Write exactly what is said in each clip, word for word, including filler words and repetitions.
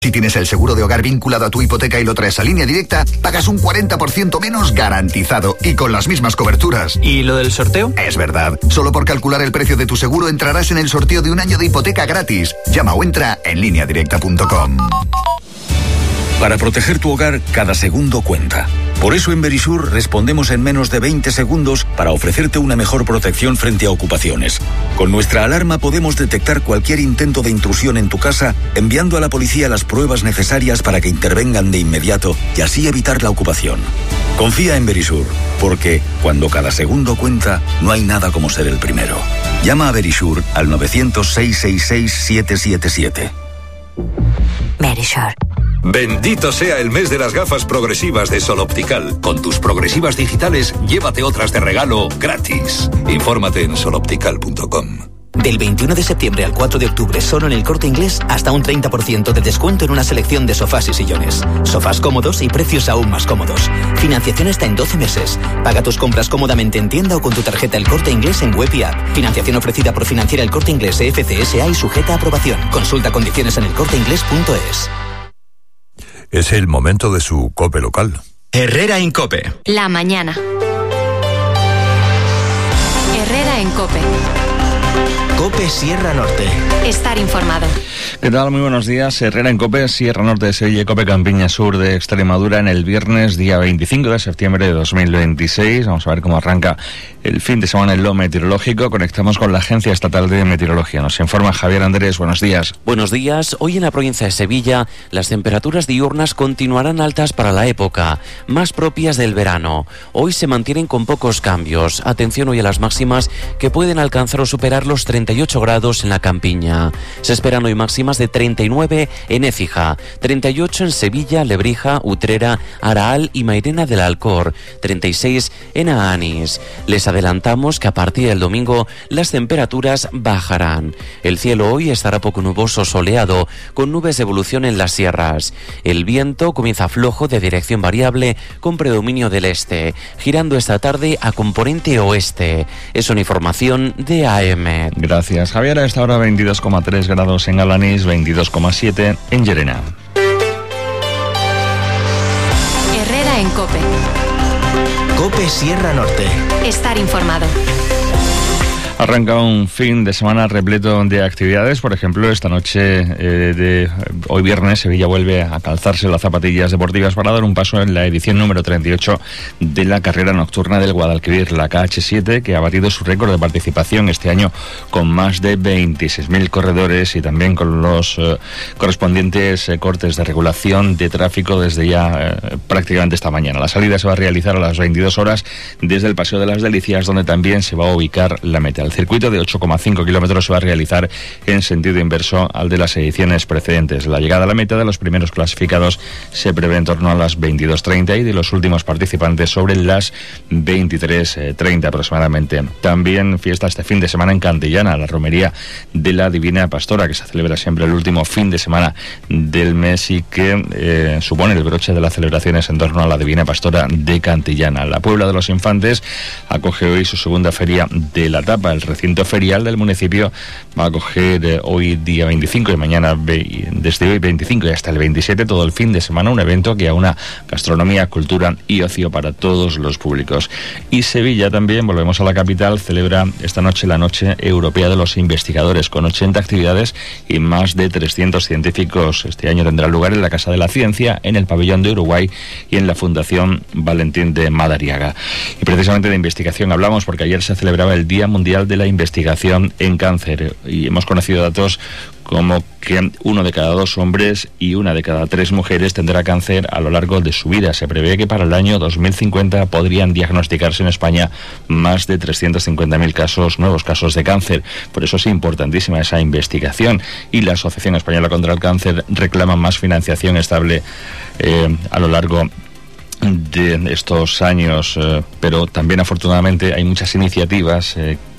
Si tienes el seguro de hogar vinculado a tu hipoteca y lo traes a Línea Directa, pagas un cuarenta por ciento menos garantizado y con las mismas coberturas. ¿Y lo del sorteo? Es verdad. Solo por calcular el precio de tu seguro entrarás en el sorteo de un año de hipoteca gratis. Llama o entra en línea directa punto com. Para proteger tu hogar, cada segundo cuenta. Por eso en Verisur respondemos en menos de veinte segundos para ofrecerte una mejor protección frente a ocupaciones. Con nuestra alarma podemos detectar cualquier intento de intrusión en tu casa, enviando a la policía las pruebas necesarias para que intervengan de inmediato y así evitar la ocupación. Confía en Verisur, porque cuando cada segundo cuenta, no hay nada como ser el primero. Llama a Verisur al nueve cero cero, seis seis seis, siete siete siete. Verisur. Bendito sea el mes de las gafas progresivas de Sol Optical. Con tus progresivas digitales, llévate otras de regalo gratis. Infórmate en sol optical punto com. Del veintiuno de septiembre al cuatro de octubre, solo en El Corte Inglés, hasta un treinta por ciento de descuento en una selección de sofás y sillones. Sofás cómodos y precios aún más cómodos. Financiación hasta en doce meses. Paga tus compras cómodamente en tienda o con tu tarjeta El Corte Inglés en web y app. Financiación ofrecida por Financiera El Corte Inglés E F C S A y sujeta a aprobación. Consulta condiciones en el corte inglés punto es. Es el momento de su COPE local. Herrera en COPE. La mañana. Herrera en COPE. COPE Sierra Norte. Estar informado. ¿Qué tal? Muy buenos días. Herrera en COPE, Sierra Norte de Sevilla y COPE Campiña Sur de Extremadura en el viernes, día veinticinco de septiembre de dos mil veintiséis. Vamos a ver cómo arranca el fin de semana en lo meteorológico. Conectamos con la Agencia Estatal de Meteorología. Nos informa Javier Andrés. Buenos días. Buenos días. Hoy en la provincia de Sevilla las temperaturas diurnas continuarán altas para la época, más propias del verano. Hoy se mantienen con pocos cambios. Atención hoy a las máximas que pueden alcanzar o superar los treinta y ocho grados en la Campiña. Se esperan hoy máximas de treinta y nueve en Écija, treinta y ocho en Sevilla, Lebrija, Utrera, Araal y Mairena del Alcor, treinta y seis en Aanís. Les adelantamos que a partir del domingo las temperaturas bajarán. El cielo hoy estará poco nuboso soleado, con nubes de evolución en las sierras. El viento comienza flojo de dirección variable con predominio del este, girando esta tarde a componente oeste. Es una información de A M. Gracias, Javier. A esta hora veintidós coma tres grados en Alanís, veintidós coma siete en Llerena. Herrera en COPE. COPE Sierra Norte. Estar informado. Arranca un fin de semana repleto de actividades. Por ejemplo, esta noche eh, de hoy viernes, Sevilla vuelve a calzarse las zapatillas deportivas para dar un paso en la edición número treinta y ocho de la carrera nocturna del Guadalquivir, la K H siete, que ha batido su récord de participación este año con más de veintiséis mil corredores y también con los eh, correspondientes eh, cortes de regulación de tráfico desde ya eh, prácticamente esta mañana. La salida se va a realizar a las veintidós horas desde el Paseo de las Delicias, donde también se va a ubicar la meta. El circuito de ocho coma cinco kilómetros se va a realizar en sentido inverso al de las ediciones precedentes. La llegada a la meta de los primeros clasificados se prevé en torno a las veintidós treinta y de los últimos participantes sobre las veintitrés treinta aproximadamente. También fiesta este fin de semana en Cantillana, la romería de la Divina Pastora, que se celebra siempre el último fin de semana del mes y que eh, supone el broche de las celebraciones en torno a la Divina Pastora de Cantillana. La Puebla de los Infantes acoge hoy su segunda feria de la tapa. El recinto ferial del municipio va a acoger eh, hoy día veinticinco y mañana ve, desde hoy veinticinco y hasta el veintisiete todo el fin de semana un evento que aúna gastronomía, cultura y ocio para todos los públicos. Y Sevilla también, volvemos a la capital, celebra esta noche la Noche Europea de los Investigadores con ochenta actividades y más de trescientos científicos. Este año tendrá lugar en la Casa de la Ciencia, en el Pabellón de Uruguay y en la Fundación Valentín de Madariaga. Y precisamente de investigación hablamos porque ayer se celebraba el Día Mundial de la Investigación en Cáncer y hemos conocido datos como que uno de cada dos hombres y una de cada tres mujeres tendrá cáncer a lo largo de su vida. Se prevé que para el año dos mil cincuenta podrían diagnosticarse en España más de trescientos cincuenta mil casos, nuevos casos de cáncer. Por eso es importantísima esa investigación y la Asociación Española contra el Cáncer reclama más financiación estable eh, a lo largo de estos años, eh, pero también afortunadamente hay muchas iniciativas eh,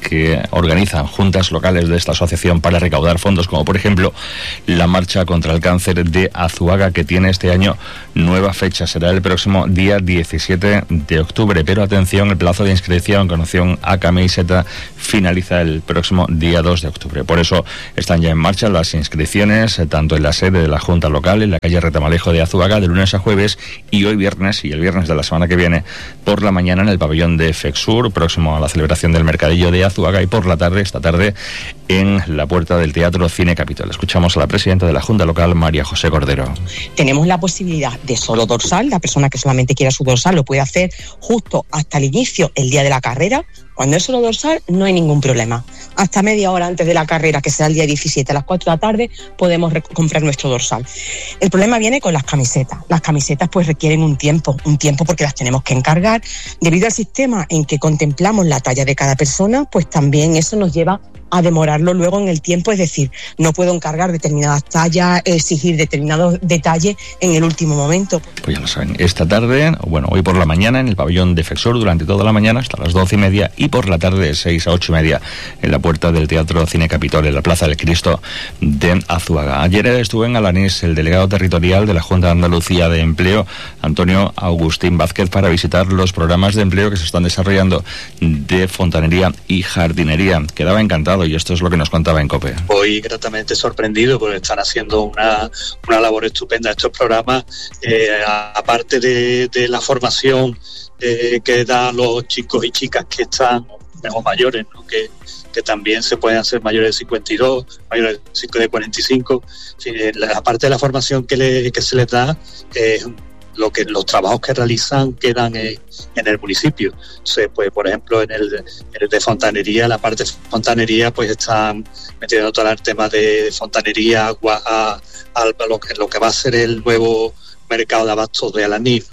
que organizan juntas locales de esta asociación para recaudar fondos, como por ejemplo la marcha contra el cáncer de Azuaga, que tiene este año nueva fecha. Será el próximo día diecisiete de octubre, pero atención, el plazo de inscripción con opción a camiseta finaliza el próximo día dos de octubre. Por eso están ya en marcha las inscripciones, tanto en la sede de la Junta Local, en la calle Retamalejo de Azuaga, de lunes a jueves, y hoy viernes y el viernes de la semana que viene por la mañana en el pabellón de Fexur, próximo a la celebración del mercadillo de Azuaga, y por la tarde, esta tarde, en la puerta del Teatro Cine Capitol. Escuchamos a la presidenta de la Junta Local, María José Cordero. Tenemos la posibilidad de solo dorsal, la persona que solamente quiera su dorsal lo puede hacer justo hasta el inicio, el día de la carrera. Cuando es solo dorsal no hay ningún problema. Hasta media hora antes de la carrera, que será el día diecisiete a las cuatro de la tarde, podemos comprar nuestro dorsal. El problema viene con las camisetas. Las camisetas pues requieren un tiempo, un tiempo porque las tenemos que encargar. Debido al sistema en que contemplamos la talla de cada persona, pues también eso nos lleva a demorarlo luego en el tiempo, es decir, no puedo encargar determinadas tallas, exigir determinados detalles en el último momento. Pues ya lo saben, esta tarde, bueno, hoy por la mañana en el pabellón de Fexor durante toda la mañana hasta las doce y media, y por la tarde de seis a ocho y media en la puerta del Teatro Cine Capitol, en la Plaza del Cristo de Azuaga. Ayer estuvo en Alanís el delegado territorial de la Junta de Andalucía de Empleo, Antonio Agustín Vázquez, para visitar los programas de empleo que se están desarrollando de fontanería y jardinería. Quedaba encantado, y esto es lo que nos contaba en COPE. Hoy gratamente sorprendido porque están haciendo una, una labor estupenda estos programas, eh, aparte de, de la formación eh, que dan los chicos y chicas que están o mayores, ¿no? que, que también se pueden hacer mayores de cincuenta y dos, mayores de cuarenta y cinco. Eh, la parte de la formación que, le, que se les da es eh, lo que los trabajos que realizan quedan en, en el municipio. Entonces, pues, por ejemplo, en el, en el de fontanería, la parte de fontanería, pues están metiendo todo el tema de fontanería, agua, a, a lo, que, lo que va a ser el nuevo mercado de abastos de Alanís.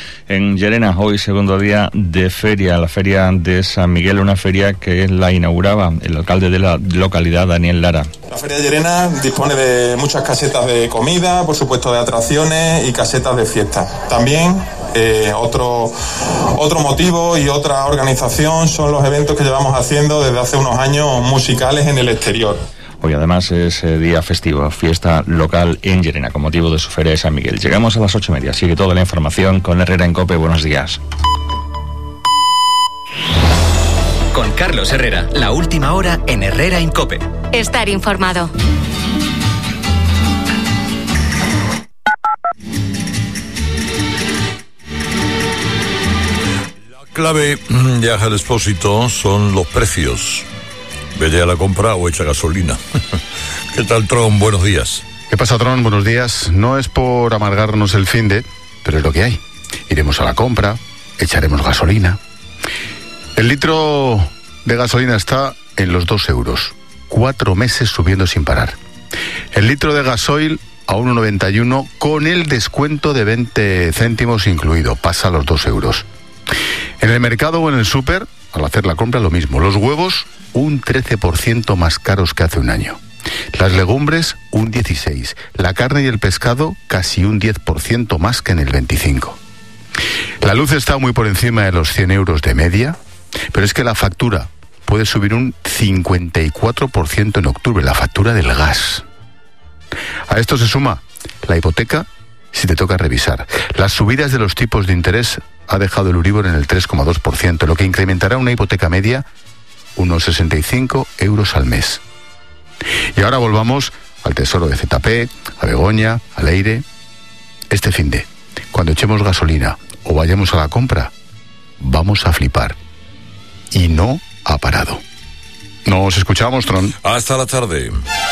En Llerena, hoy segundo día de feria, la feria de San Miguel, una feria que la inauguraba el alcalde de la localidad, Daniel Lara. La feria de Llerena dispone de muchas casetas de comida, por supuesto de atracciones y casetas de fiesta. También eh, otro, otro motivo y otra organización son los eventos que llevamos haciendo desde hace unos años musicales en el exterior. Hoy además es eh, día festivo, fiesta local en Llerena, con motivo de su feria de San Miguel. Llegamos a las ocho y media, sigue toda la información con Herrera en COPE. Buenos días. Con Carlos Herrera, la última hora en Herrera en COPE. Estar informado. La clave de Ángel Expósito son los precios. Vete a la compra o echa gasolina. ¿Qué tal, Tron? Buenos días. ¿Qué pasa, Tron? Buenos días. No es por amargarnos el finde, pero es lo que hay. Iremos a la compra, echaremos gasolina. El litro de gasolina está en los dos euros. Cuatro meses subiendo sin parar. El litro de gasoil a uno noventa y uno con el descuento de veinte céntimos incluido. Pasa a los dos euros. En el mercado o en el súper, al hacer la compra, lo mismo. Los huevos, un trece por ciento más caros que hace un año. Las legumbres, un dieciséis por ciento. La carne y el pescado, casi un diez por ciento más que en el veinticinco por ciento. La luz está muy por encima de los cien euros de media, pero es que la factura puede subir un cincuenta y cuatro por ciento en octubre, la factura del gas. A esto se suma la hipoteca, si te toca revisar. Las subidas de los tipos de interés ha dejado el Euribor en el tres coma dos por ciento, lo que incrementará una hipoteca media unos sesenta y cinco euros al mes. Y ahora volvamos al Tesoro de Z P, a Begoña, a Leire. Este finde, cuando echemos gasolina o vayamos a la compra, vamos a flipar. Y no ha parado. Nos escuchamos, Tron. Hasta la tarde.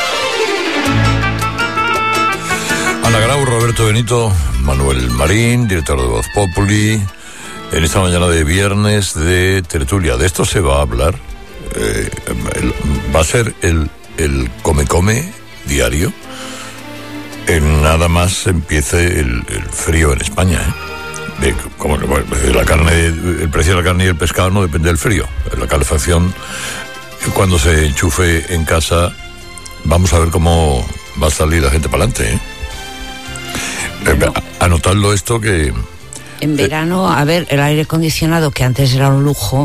Ana Grau, Roberto Benito, Manuel Marín, director de Voz Populi, en esta mañana de viernes de tertulia. De esto se va a hablar. Eh, el, va a ser el, el come-come diario. En nada más empiece el, el frío en España, ¿eh? De, como que, bueno, la carne, el precio de la carne y el pescado no depende del frío. La calefacción, cuando se enchufe en casa, vamos a ver cómo va a salir la gente para adelante, ¿eh? Bueno, anotadlo esto que... En verano, a ver, el aire acondicionado, que antes era un lujo,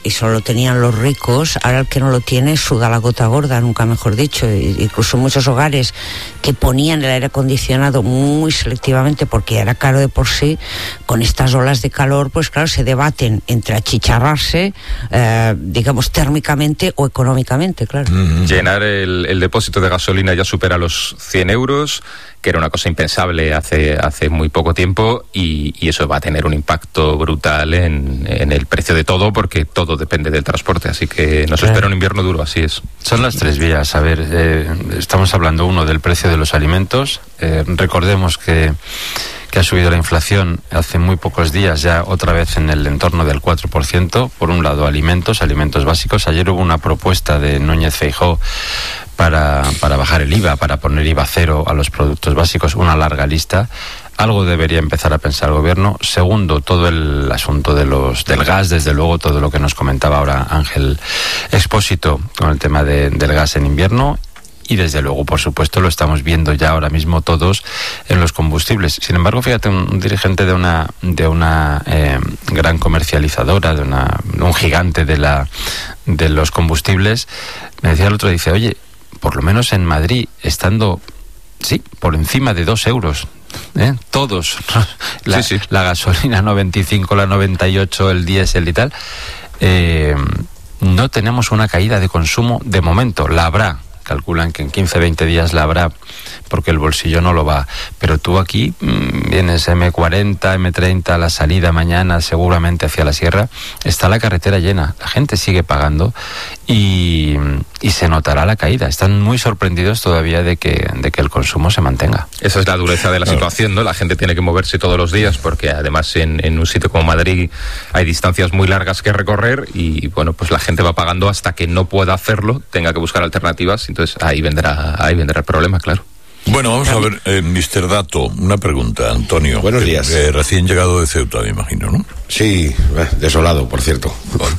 y solo lo tenían los ricos, ahora el que no lo tiene suda la gota gorda, nunca mejor dicho. Y, incluso muchos hogares que ponían el aire acondicionado muy selectivamente porque era caro de por sí, con estas olas de calor, pues claro, se debaten entre achicharrarse, eh, digamos, térmicamente o económicamente, claro. Mm-hmm. Llenar el, el depósito de gasolina ya supera los cien euros, que era una cosa impensable hace, hace muy poco tiempo, y, y eso va a tener un impacto brutal en, en el precio de todo, porque todo depende del transporte, así que nos espera un invierno duro, así es. Son las tres vías. A ver, eh, estamos hablando, uno, del precio de los alimentos. Eh, recordemos que, que ha subido la inflación hace muy pocos días, ya otra vez en el entorno del cuatro por ciento. Por un lado, alimentos, alimentos básicos. Ayer hubo una propuesta de Núñez Feijóo para, para bajar el I V A, para poner I V A cero a los productos básicos, una larga lista. Algo debería empezar a pensar el gobierno. Segundo, todo el asunto de los del gas, desde luego, todo lo que nos comentaba ahora Ángel Expósito con el tema de, del gas en invierno. Y desde luego, por supuesto, lo estamos viendo ya ahora mismo todos en los combustibles. Sin embargo, fíjate, un, un dirigente de una de una eh, gran comercializadora, de, una, de un gigante de la de los combustibles, me decía el otro, dice, oye, por lo menos en Madrid, estando, sí, por encima de dos euros, ¿eh? Todos, la, sí, sí. la gasolina noventa y cinco, la noventa y ocho, el diésel y tal, eh, no tenemos una caída de consumo de momento. La habrá, calculan que en quince, veinte días la habrá, porque el bolsillo no lo va. Pero tú aquí mmm, vienes eme cuarenta, eme treinta, la salida mañana seguramente hacia la sierra, está la carretera llena, la gente sigue pagando y, y se notará la caída. Están muy sorprendidos todavía de que, de que el consumo se mantenga. Esa es la dureza de la claro. situación, ¿no? La gente tiene que moverse todos los días, porque además en, en un sitio como Madrid hay distancias muy largas que recorrer, y bueno, pues la gente va pagando hasta que no pueda hacerlo, tenga que buscar alternativas. Entonces ahí vendrá, ahí vendrá el problema, claro. Bueno, vamos a ver, eh, mister Dato, una pregunta, Antonio. Buenos días. Eh, recién llegado de Ceuta, me imagino, ¿no? Sí, eh, desolado, por cierto. Bueno.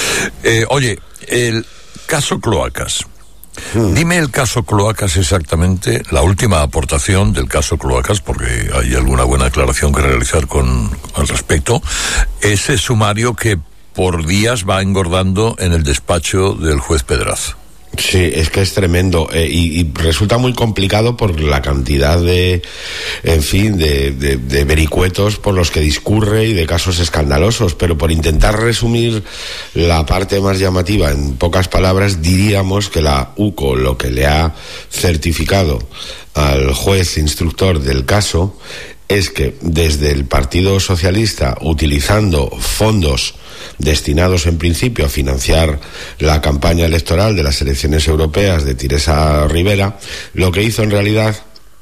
Eh, oye, el caso Cloacas. Hmm. Dime el caso Cloacas exactamente, la última aportación del caso Cloacas, porque hay alguna buena aclaración que realizar con al respecto. Ese sumario que por días va engordando en el despacho del juez Pedraza. Sí, es que es tremendo, eh, y, y resulta muy complicado por la cantidad de, en fin, de, de, de vericuetos por los que discurre y de casos escandalosos, pero por intentar resumir la parte más llamativa en pocas palabras, diríamos que la U C O lo que le ha certificado al juez instructor del caso es que desde el Partido Socialista, utilizando fondos destinados en principio a financiar la campaña electoral de las elecciones europeas de Teresa Rivera, lo que hizo en realidad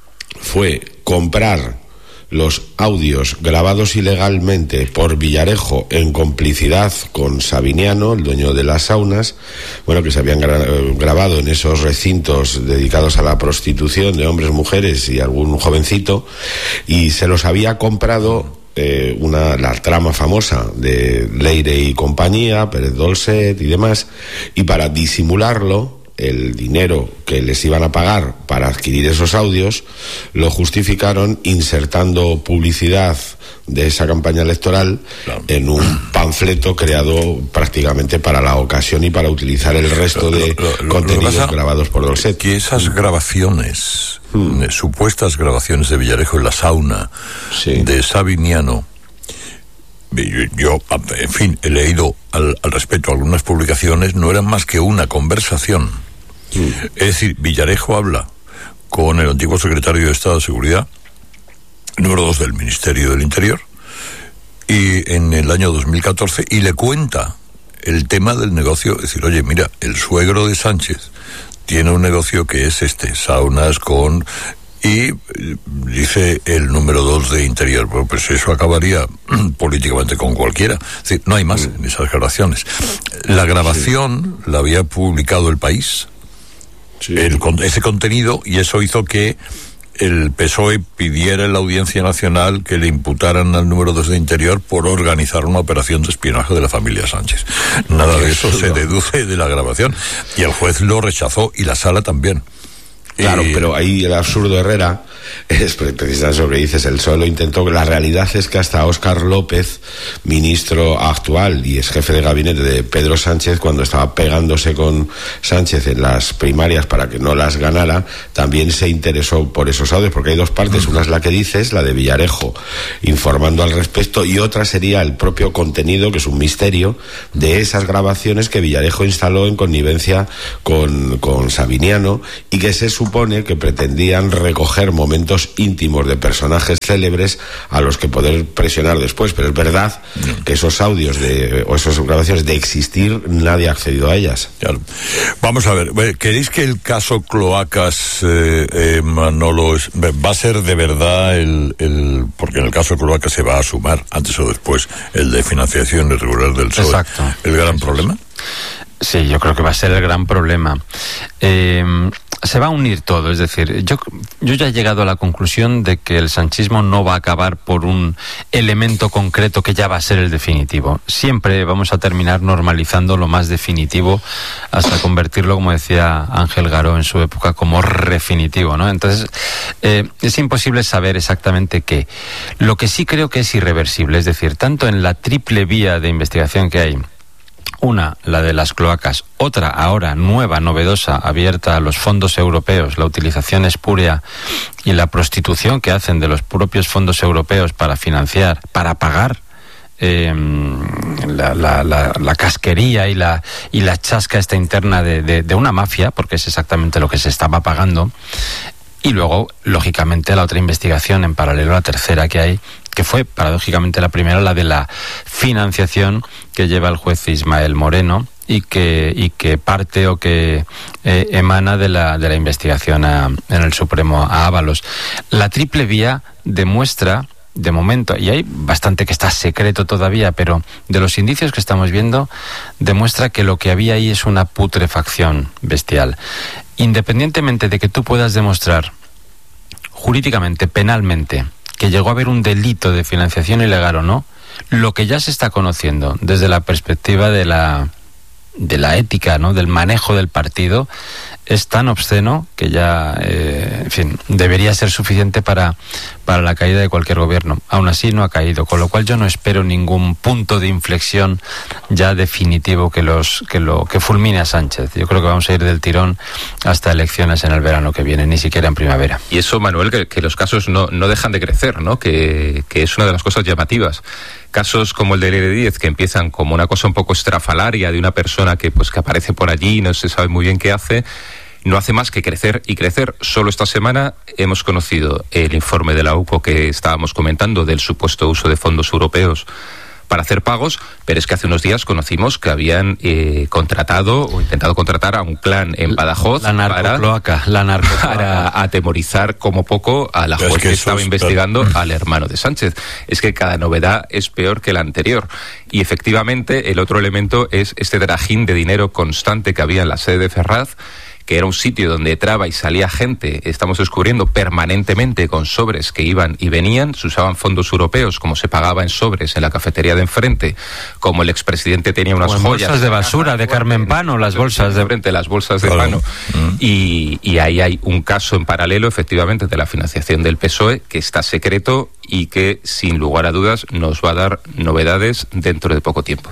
fue comprar los audios grabados ilegalmente por Villarejo en complicidad con Sabiniano, el dueño de las saunas, bueno, que se habían gra- grabado en esos recintos dedicados a la prostitución de hombres, mujeres y algún jovencito, y se los había comprado Eh, una, la trama famosa de Leire y compañía, Pérez Dolcet y demás, y para disimularlo, el dinero que les iban a pagar para adquirir esos audios lo justificaron insertando publicidad de esa campaña electoral claro. en un panfleto creado prácticamente para la ocasión y para utilizar el resto de lo, lo, lo, contenidos lo grabados por Dolcet. Que esas grabaciones, hmm. supuestas grabaciones de Villarejo en la sauna, sí. de Sabiniano, yo, yo, en fin, he leído al, al respecto algunas publicaciones, no eran más que una conversación. Hmm. Es decir, Villarejo habla con el antiguo secretario de Estado de Seguridad, número dos del Ministerio del Interior, y en el año dos mil catorce, y le cuenta el tema del negocio, es decir, oye, mira, el suegro de Sánchez tiene un negocio que es este, saunas con... Y dice el número dos de Interior, bueno, pues eso acabaría políticamente con cualquiera. Es decir, no hay más en esas grabaciones. La grabación sí. la había publicado El País, sí. el, ese contenido, y eso hizo que el P S O E pidiera en la Audiencia Nacional que le imputaran al número dos de Interior por organizar una operación de espionaje de la familia Sánchez. Nada de eso se deduce de la grabación, y el juez lo rechazó, y la sala también. Claro, eh, pero ahí el absurdo Herrera es precisamente sobre dices, él solo intentó. La realidad es que hasta Óscar López, ministro actual y es jefe de gabinete de Pedro Sánchez, cuando estaba pegándose con Sánchez en las primarias para que no las ganara, también se interesó por esos audios, porque hay dos partes. Una es la que dices, la de Villarejo, informando al respecto, y otra sería el propio contenido, que es un misterio, de esas grabaciones que Villarejo instaló en connivencia con, con Sabiniano, y que se supone que pretendían recoger momentos íntimos de personajes célebres a los que poder presionar después. Pero es verdad que esos audios de, o esas grabaciones, de existir, nadie ha accedido a ellas. Claro. Vamos a ver, ¿queréis que el caso Cloacas, eh, eh, Manolo, es, va a ser de verdad el, el... porque en el caso Cloacas se va a sumar, antes o después, el de financiación irregular del P S O E? Exacto. ¿El gran problema? Sí, yo creo que va a ser el gran problema. Eh, se va a unir todo, es decir, yo, yo ya he llegado a la conclusión de que el sanchismo no va a acabar por un elemento concreto que ya va a ser el definitivo. Siempre vamos a terminar normalizando lo más definitivo hasta convertirlo, como decía Ángel Garó en su época, como refinitivo, ¿no? Entonces, eh, es imposible saber exactamente qué. Lo que sí creo que es irreversible, es decir, tanto en la triple vía de investigación que hay, una, la de las cloacas, otra, ahora nueva, novedosa, abierta a los fondos europeos, la utilización espúrea y la prostitución que hacen de los propios fondos europeos para financiar, para pagar eh, la, la, la, la casquería y la, y la chasca esta interna de, de, de una mafia, porque es exactamente lo que se estaba pagando. Y luego, lógicamente, la otra investigación en paralelo, la tercera que hay, que fue paradójicamente la primera, la de la financiación que lleva el juez Ismael Moreno y que y que parte o que eh, emana de la de la investigación a, en el Supremo a Ábalos. La triple vía demuestra, de momento, y hay bastante que está secreto todavía, pero de los indicios que estamos viendo, demuestra que lo que había ahí es una putrefacción bestial. Independientemente de que tú puedas demostrar jurídicamente, penalmente, que llegó a haber un delito de financiación ilegal o no, lo que ya se está conociendo desde la perspectiva de la de la ética, ¿no?, del manejo del partido, es tan obsceno que ya, eh, en fin, debería ser suficiente para, para la caída de cualquier gobierno. Aún así no ha caído, con lo cual yo no espero ningún punto de inflexión ya definitivo que los que lo que fulmine a Sánchez. Yo creo que vamos a ir del tirón hasta elecciones en el verano que viene, ni siquiera en primavera. Y eso, Manuel, que, que los casos no, no dejan de crecer, ¿no? Que, que es una de las cosas llamativas. Casos como el del L diez, que empiezan como una cosa un poco estrafalaria de una persona que pues que aparece por allí y no se sabe muy bien qué hace, no hace más que crecer y crecer. Solo esta semana hemos conocido el informe de la U C O que estábamos comentando del supuesto uso de fondos europeos para hacer pagos, pero es que hace unos días conocimos que habían eh, contratado o intentado contratar a un clan en Badajoz la narcocloaca, para, la narcocloaca. para atemorizar como poco a la juez que, que estaba investigando al hermano de Sánchez. Es que cada novedad es peor que la anterior. Y efectivamente el otro elemento es este trajín de dinero constante que había en la sede de Ferraz, que era un sitio donde entraba y salía gente, estamos descubriendo permanentemente con sobres que iban y venían, se usaban fondos europeos, como se pagaba en sobres en la cafetería de enfrente, como el expresidente tenía unas joyas. Bolsas de basura de Carmen Pano, las bolsas de frente, las bolsas de Pano. Mm. Y, y ahí hay un caso en paralelo, efectivamente, de la financiación del P S O E, que está secreto y que, sin lugar a dudas, nos va a dar novedades dentro de poco tiempo.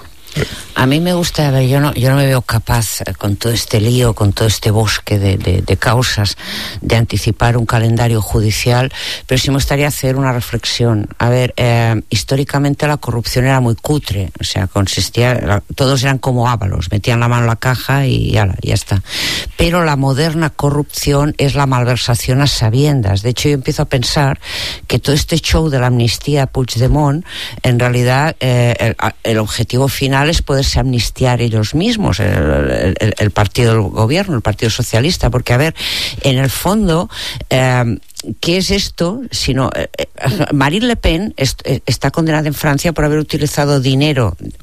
A mí me gusta, a ver, yo no, yo no me veo capaz, eh, con todo este lío, con todo este bosque de, de, de causas, de anticipar un calendario judicial, pero sí me gustaría hacer una reflexión. A ver, eh, históricamente la corrupción era muy cutre, o sea, consistía, la, todos eran como Ábalos, metían la mano en la caja y ya, ya está. Pero la moderna corrupción es la malversación a sabiendas. De hecho, yo empiezo a pensar que todo este show de la amnistía a Puigdemont, en realidad, eh, el, el objetivo final es poderse amnistiar ellos mismos, el, el, el partido del gobierno, el Partido Socialista, porque, a ver, en el fondo, eh, ¿qué es esto? Sino, eh, Marine Le Pen est, está condenada en Francia por haber utilizado dinero, o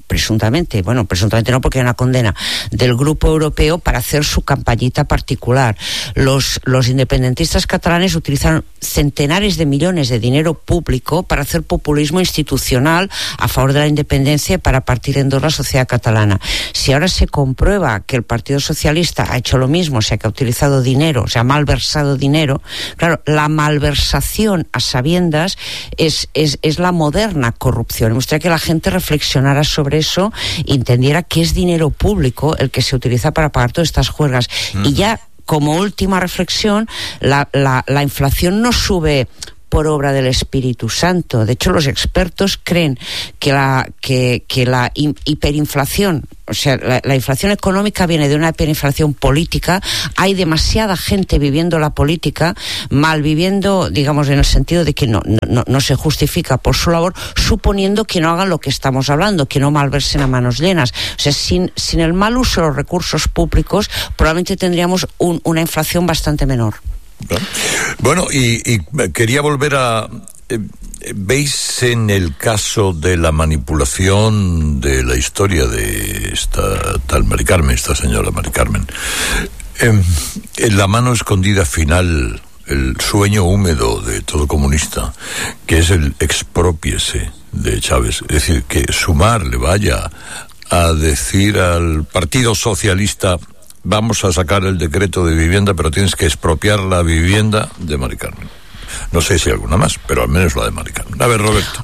presuntamente, bueno, presuntamente no porque hay una condena, del Grupo Europeo para hacer su campañita particular. Los, los independentistas catalanes utilizaron centenares de millones de dinero público para hacer populismo institucional a favor de la independencia y para partir en dos la sociedad catalana. Si ahora se comprueba que el Partido Socialista ha hecho lo mismo, o sea, que ha utilizado dinero, o sea, ha malversado dinero, claro, la malversación a sabiendas es, es, es la moderna corrupción. Me gustaría que la gente reflexionara sobre eso y entendiera que es dinero público el que se utiliza para pagar todas estas juergas. Mm. Y ya, como última reflexión, la, la, la inflación no sube por obra del Espíritu Santo. De hecho, los expertos creen que la, que, que la hiperinflación, o sea, la, la inflación económica viene de una hiperinflación política. Hay demasiada gente viviendo la política, mal viviendo, digamos, en el sentido de que no, no, no se justifica por su labor, suponiendo que no hagan lo que estamos hablando, que no malversen a manos llenas. O sea, sin, sin el mal uso de los recursos públicos, probablemente tendríamos un, una inflación bastante menor. Bueno, y, y quería volver a... Eh, ¿Veis en el caso de la manipulación de la historia de esta tal Mari Carmen, esta señora Mari Carmen, eh, en la mano escondida final, el sueño húmedo de todo comunista, que es el expropiese de Chávez? Es decir, que Sumar le vaya a decir al Partido Socialista: vamos a sacar el decreto de vivienda, pero tienes que expropiar la vivienda de Mari Carmen. No sé si alguna más, pero al menos la de Mari Carmen. A ver, Roberto.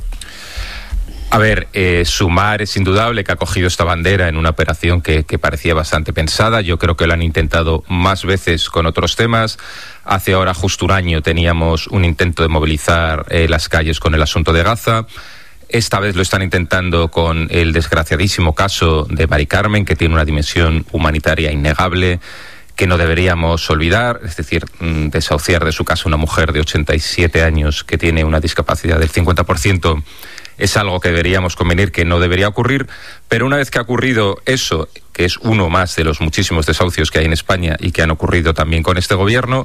A ver, eh, Sumar es indudable que ha cogido esta bandera en una operación que, que parecía bastante pensada. Yo creo que lo han intentado más veces con otros temas. Hace ahora justo un año teníamos un intento de movilizar eh, las calles con el asunto de Gaza. Esta vez lo están intentando con el desgraciadísimo caso de Mari Carmen, que tiene una dimensión humanitaria innegable, que no deberíamos olvidar, es decir, desahuciar de su casa una mujer de ochenta y siete años que tiene una discapacidad del cincuenta por ciento es algo que deberíamos convenir que no debería ocurrir, pero una vez que ha ocurrido eso, que es uno más de los muchísimos desahucios que hay en España y que han ocurrido también con este gobierno,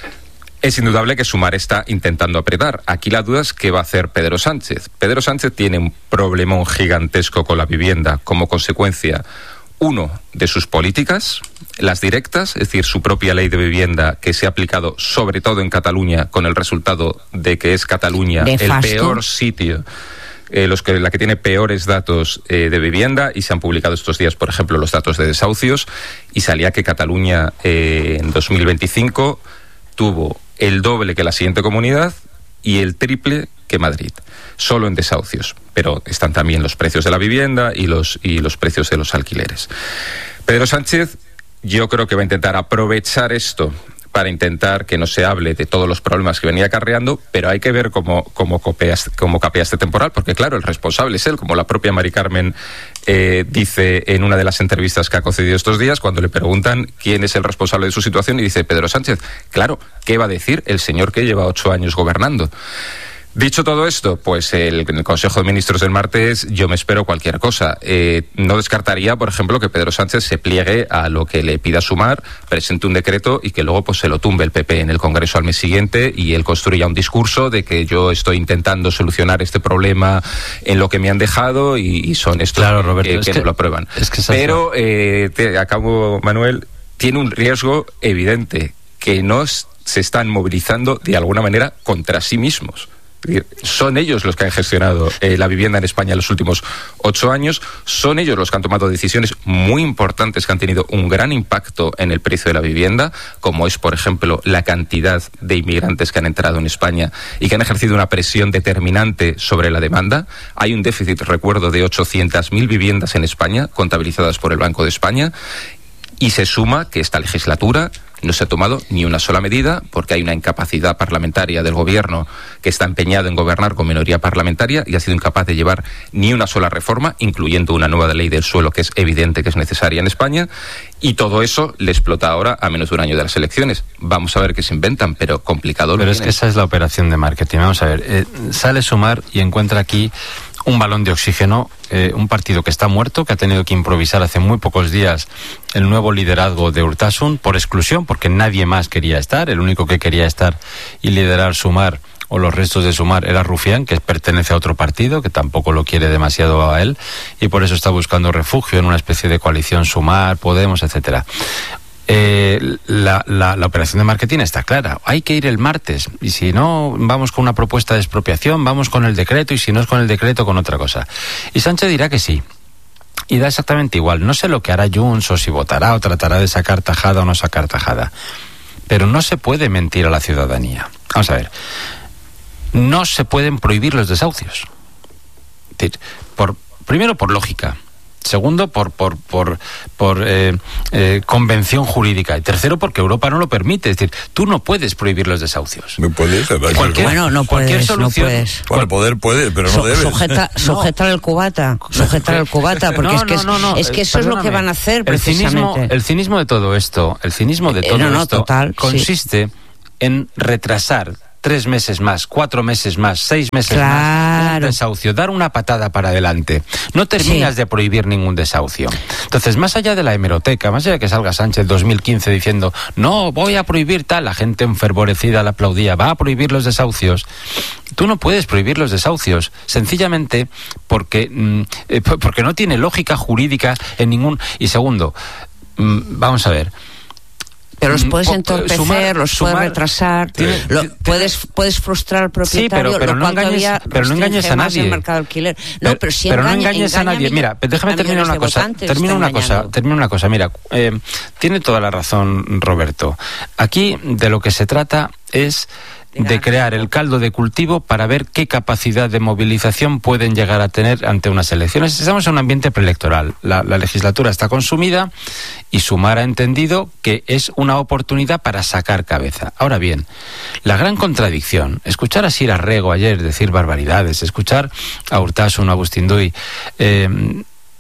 es indudable que Sumar está intentando apretar. Aquí la duda es qué va a hacer Pedro Sánchez. Pedro Sánchez tiene un problemón gigantesco con la vivienda como consecuencia, uno, de sus políticas, las directas, es decir, su propia ley de vivienda que se ha aplicado sobre todo en Cataluña, con el resultado de que es Cataluña el peor sitio, eh, los que, la que tiene peores datos eh, de vivienda, y se han publicado estos días, por ejemplo, los datos de desahucios, y salía que Cataluña eh, en dos mil veinticinco tuvo el doble que la siguiente comunidad y el triple que Madrid, solo en desahucios. Pero están también los precios de la vivienda y los, y los precios de los alquileres. Pedro Sánchez, yo creo que va a intentar aprovechar esto para intentar que no se hable de todos los problemas que venía acarreando, pero hay que ver cómo, cómo, copea, cómo capea este temporal, porque claro, el responsable es él, como la propia Mari Carmen eh, dice en una de las entrevistas que ha concedido estos días, cuando le preguntan quién es el responsable de su situación, y dice Pedro Sánchez. Claro, ¿qué va a decir el señor que lleva ocho años gobernando? Dicho todo esto, pues el, en el Consejo de Ministros del martes yo me espero cualquier cosa. Eh, no descartaría, por ejemplo, que Pedro Sánchez se pliegue a lo que le pida Sumar, presente un decreto y que luego pues se lo tumbe el P P en el Congreso al mes siguiente y él construya un discurso de que yo estoy intentando solucionar este problema en lo que me han dejado y, y son estos claro, Roberto, que, que, que no lo aprueban. Es que Pero, eh, te acabo, Manuel, tiene un riesgo evidente, que no se están movilizando de alguna manera contra sí mismos. Son ellos los que han gestionado eh, la vivienda en España en los últimos ocho años, son ellos los que han tomado decisiones muy importantes que han tenido un gran impacto en el precio de la vivienda, como es, por ejemplo, la cantidad de inmigrantes que han entrado en España y que han ejercido una presión determinante sobre la demanda. Hay un déficit, recuerdo, de ochocientas mil viviendas en España, contabilizadas por el Banco de España, y se suma que esta legislatura no se ha tomado ni una sola medida porque hay una incapacidad parlamentaria del gobierno que está empeñado en gobernar con minoría parlamentaria y ha sido incapaz de llevar ni una sola reforma, incluyendo una nueva ley del suelo que es evidente que es necesaria en España, y todo eso le explota ahora a menos de un año de las elecciones. Vamos a ver qué se inventan, pero complicado. Pero es que esa es la operación de marketing. Vamos a ver, eh, sale Sumar y encuentra aquí un balón de oxígeno, eh, un partido que está muerto, que ha tenido que improvisar hace muy pocos días el nuevo liderazgo de Urtasun por exclusión, porque nadie más quería estar, el único que quería estar y liderar Sumar o los restos de Sumar era Rufián, que pertenece a otro partido, que tampoco lo quiere demasiado a él, y por eso está buscando refugio en una especie de coalición Sumar, Podemos, etcétera. Eh, la, la, la operación de marketing está clara. Hay que ir el martes, y si no, vamos con una propuesta de expropiación, vamos con el decreto, y si no es con el decreto, con otra cosa. Y Sánchez dirá que sí, y da exactamente igual. No sé lo que hará Junts, o si votará o tratará de sacar tajada o no sacar tajada, pero no se puede mentir a la ciudadanía. Vamos a ver, no se pueden prohibir los desahucios. Es decir, por, primero por lógica, segundo por por por por eh, eh, convención jurídica, y tercero porque Europa no lo permite. Es decir, tú no puedes prohibir los desahucios. No puedes. Cualquier, bueno, no puedes, solución, no puedes. Bueno, poder puede, pero no Su, debes. Sujeta, sujetar el cubata, sujetar el cubata, porque no, es que, no, no, no, es, es que eso es lo que van a hacer precisamente. El cinismo, el cinismo de todo esto, el cinismo de todo eh, no, no, esto total, consiste sí. en retrasar tres meses más, cuatro meses más, seis meses claro. más, un desahucio, dar una patada para adelante. No terminas sí. de prohibir ningún desahucio. Entonces, más allá de la hemeroteca, más allá de que salga Sánchez dos mil quince diciendo, no, voy a prohibir tal, la gente enfervorecida le aplaudía, va a prohibir los desahucios. Tú no puedes prohibir los desahucios, sencillamente porque, mm, eh, porque no tiene lógica jurídica en ningún... Y segundo, mm, vamos a ver... Pero los puedes entorpecer, sumar, los sumar, puedes retrasar, tiene, lo, tiene, puedes puedes frustrar al propietario, sí, pero, pero lo no cual engañes, todavía pero no engañes a nadie. El mercado alquiler. No, pero, pero si pero engaña, no engañes a nadie. Mira, déjame terminar una cosa. Termino una cosa. Termino una cosa. Mira, eh, tiene toda la razón Roberto. Aquí de lo que se trata es de crear el caldo de cultivo para ver qué capacidad de movilización pueden llegar a tener ante unas elecciones. Estamos en un ambiente preelectoral. La, la legislatura está consumida y Sumar ha entendido que es una oportunidad para sacar cabeza. Ahora bien, la gran contradicción, escuchar a Sira Rego ayer decir barbaridades, escuchar a Urtasun, a Agustín Duy, eh,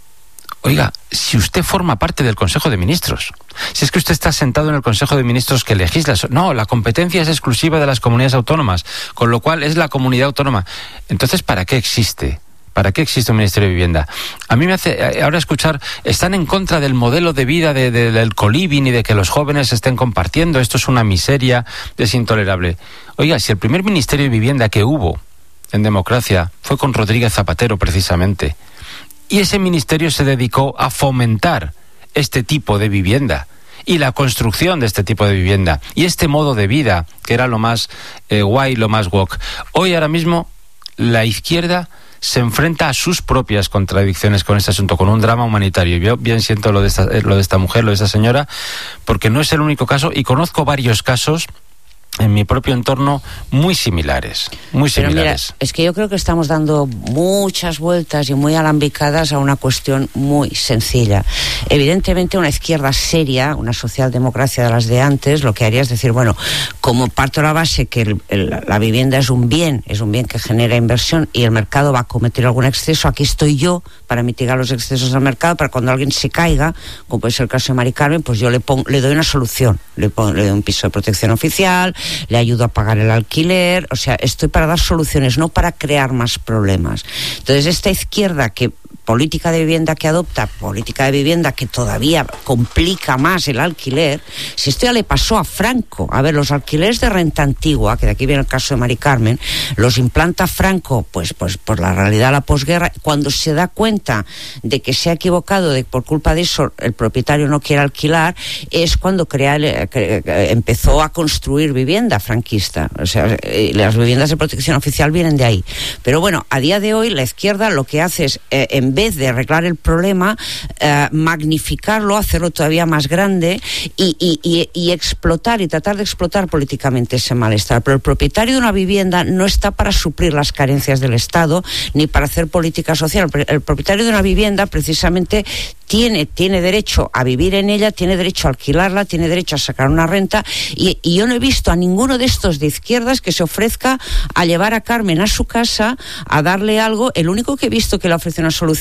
oiga, si usted forma parte del Consejo de Ministros, si es que usted está sentado en el Consejo de Ministros que legisla, no, la competencia es exclusiva de las comunidades autónomas, con lo cual es la comunidad autónoma. Entonces, ¿para qué existe? ¿Para qué existe un Ministerio de Vivienda? A mí me hace ahora escuchar, están en contra del modelo de vida de, de, del coliving y de que los jóvenes estén compartiendo, esto es una miseria, es intolerable. Oiga, si el primer Ministerio de Vivienda que hubo en democracia fue con Rodríguez Zapatero precisamente, y ese ministerio se dedicó a fomentar este tipo de vivienda y la construcción de este tipo de vivienda y este modo de vida, que era lo más eh, guay, lo más woke. Hoy, ahora mismo, la izquierda se enfrenta a sus propias contradicciones con este asunto, con un drama humanitario. Yo bien siento lo de esta, lo de esta mujer, lo de esta señora, porque no es el único caso, y conozco varios casos en mi propio entorno muy similares, muy Pero similares. Mira, es que yo creo que estamos dando muchas vueltas y muy alambicadas a una cuestión muy sencilla. Evidentemente una izquierda seria, una socialdemocracia de las de antes, lo que haría es decir, bueno, como parto de la base que el, el, la vivienda es un bien, es un bien que genera inversión y el mercado va a cometer algún exceso, aquí estoy yo para mitigar los excesos del mercado, para cuando alguien se caiga, como puede ser el caso de Mari Carmen, pues yo le, pongo, le doy una solución, le, pongo, le doy un piso de protección oficial, le ayudo a pagar el alquiler, o sea, estoy para dar soluciones, no para crear más problemas. Entonces, esta izquierda que política de vivienda que adopta, política de vivienda que todavía complica más el alquiler, si esto ya le pasó a Franco. A ver, los alquileres de renta antigua, que de aquí viene el caso de Mari Carmen, los implanta Franco, pues, pues por la realidad de la posguerra, cuando se da cuenta de que se ha equivocado, de que por culpa de eso el propietario no quiere alquilar, es cuando crea el, que, que empezó a construir vivienda franquista. O sea, las viviendas de protección oficial vienen de ahí. Pero bueno, a día de hoy la izquierda lo que hace es, eh, en vez de arreglar el problema, eh, magnificarlo, hacerlo todavía más grande y, y, y, y explotar y tratar de explotar políticamente ese malestar. Pero el propietario de una vivienda no está para suplir las carencias del Estado ni para hacer política social. El propietario de una vivienda precisamente tiene, tiene derecho a vivir en ella, tiene derecho a alquilarla, tiene derecho a sacar una renta y, y yo no he visto a ninguno de estos de izquierdas que se ofrezca a llevar a Carmen a su casa, a darle algo. El único que he visto que le ofrece una solución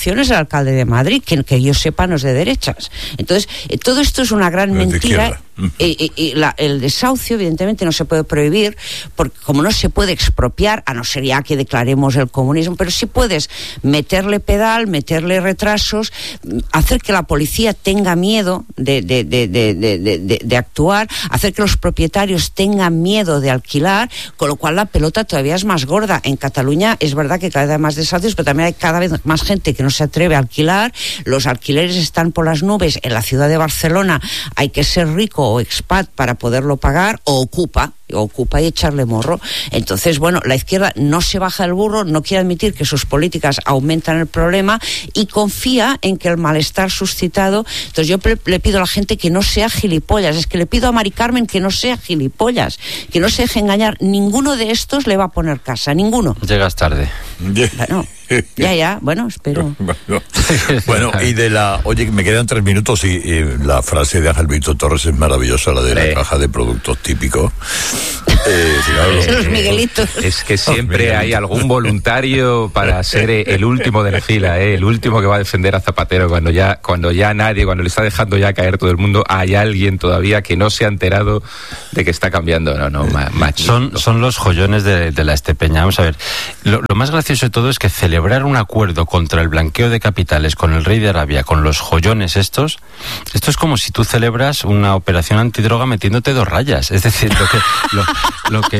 corrupción es el alcalde de Madrid, que, que yo sepa no es de derechas. Entonces, eh, todo esto es una gran Pero mentira. Y, y, y la, el desahucio, evidentemente, no se puede prohibir, porque como no se puede expropiar, a no ser ya que declaremos el comunismo, pero sí puedes meterle pedal, meterle retrasos, hacer que la policía tenga miedo de, de, de, de, de, de, de actuar, hacer que los propietarios tengan miedo de alquilar, con lo cual la pelota todavía es más gorda. En Cataluña es verdad que cada vez hay más desahucios, pero también hay cada vez más gente que no se atreve a alquilar, los alquileres están por las nubes. En la ciudad de Barcelona hay que ser rico o expat para poderlo pagar, o ocupa, ocupa y echarle morro. Entonces, bueno, la izquierda no se baja del burro, no quiere admitir que sus políticas aumentan el problema y confía en que el malestar suscitado. Entonces yo le pido a la gente que no sea gilipollas, es que le pido a Mari Carmen que no sea gilipollas, que no se deje engañar. Ninguno de estos le va a poner casa, ninguno. Llegas tarde. Bueno, ya, ya, bueno, espero. Bueno, bueno, y de la... Oye, me quedan tres minutos y, y la frase de Ángel Víctor Torres es maravillosa, la de la eh. caja de productos típicos. Eh, claro. Los Miguelitos. Es que siempre hay algún voluntario para ser el último de la fila, ¿eh? El último que va a defender a Zapatero cuando ya, cuando ya nadie, cuando le está dejando ya caer todo el mundo, hay alguien todavía que no se ha enterado de que está cambiando. No, no, macho. Son, son los joyones de, de la Estepeña. Vamos a ver, lo, lo más gracioso de todo es que celebrar un acuerdo contra el blanqueo de capitales con el rey de Arabia, con los joyones estos, esto es como si tú celebras una operación antidroga metiéndote dos rayas. Es decir, lo que lo, lo que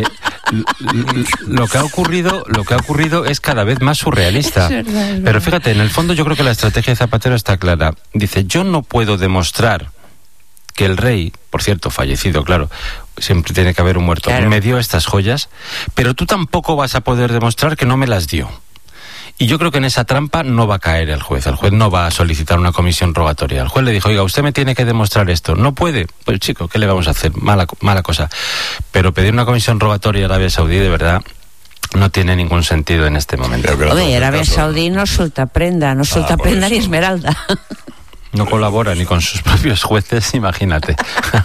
lo, lo que ha ocurrido lo que ha ocurrido es cada vez más surrealista. Es verdad, es verdad. Pero fíjate, en el fondo yo creo que la estrategia de Zapatero está clara. Dice, yo no puedo demostrar que el rey, por cierto, fallecido, claro, siempre tiene que haber un muerto, claro, me dio estas joyas, pero tú tampoco vas a poder demostrar que no me las dio. Y yo creo que en esa trampa no va a caer el juez. El juez no va a solicitar una comisión rogatoria. El juez le dijo, oiga, usted me tiene que demostrar esto. ¿No puede? Pues chico, ¿qué le vamos a hacer? Mala, mala cosa. Pero pedir una comisión rogatoria a Arabia Saudí, de verdad, no tiene ningún sentido en este momento. Oye, Arabia Saudí no suelta prenda, no suelta ah, prenda ni esmeralda. No colabora ni con sus propios jueces, imagínate,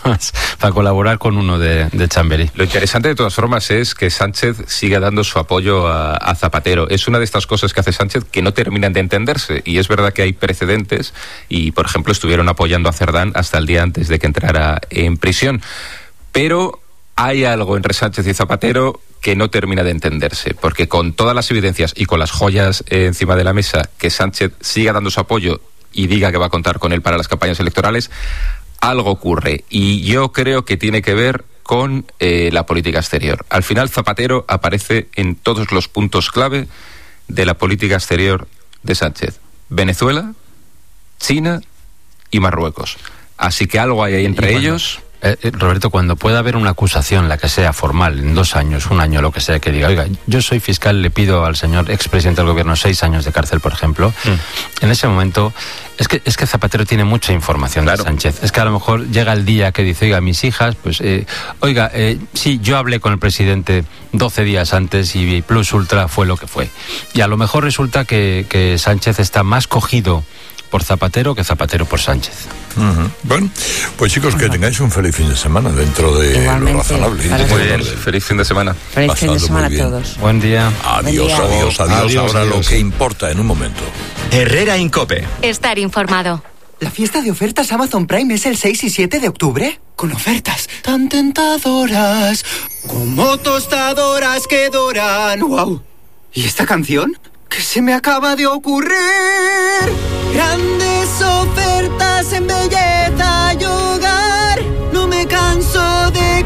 para colaborar con uno de, de Chamberí. Lo interesante de todas formas es que Sánchez siga dando su apoyo a, a Zapatero. Es una de estas cosas que hace Sánchez que no terminan de entenderse, y es verdad que hay precedentes, y por ejemplo estuvieron apoyando a Cerdán hasta el día antes de que entrara en prisión. Pero hay algo entre Sánchez y Zapatero que no termina de entenderse, porque con todas las evidencias y con las joyas eh, encima de la mesa, que Sánchez siga dando su apoyo y diga que va a contar con él para las campañas electorales, algo ocurre. Y yo creo que tiene que ver con eh, la política exterior. Al final Zapatero aparece en todos los puntos clave de la política exterior de Sánchez. Venezuela, China y Marruecos. Así que algo hay ahí entre bueno, ellos... Eh, eh, Roberto, cuando pueda haber una acusación, la que sea formal, en dos años, un año, lo que sea, que diga, oiga, yo soy fiscal, le pido al señor expresidente del gobierno seis años de cárcel, por ejemplo, mm. en ese momento, es que es que Zapatero tiene mucha información, claro, de Sánchez. Es que a lo mejor llega el día que dice, oiga, mis hijas, pues, eh, oiga, eh, sí, yo hablé con el presidente doce días antes y Plus Ultra fue lo que fue. Y a lo mejor resulta que, que Sánchez está más cogido por Zapatero que Zapatero por Sánchez. Uh-huh. Bueno, pues chicos, que tengáis un feliz fin de semana dentro de igualmente, lo razonable. Muy bien, feliz fin de semana. Feliz fin de semana a todos. Buen día. Adiós, día. adiós, adiós, adiós. Ahora adiós. Lo que importa en un momento. Herrera Incope. Estar informado. ¿La fiesta de ofertas Amazon Prime es el seis y siete de octubre? Con ofertas tan tentadoras como tostadoras que doran. ¡Wow! ¿Y esta canción? ¿Qué se me acaba de ocurrir? Grandes ofertas en belleza y hogar. No me canso de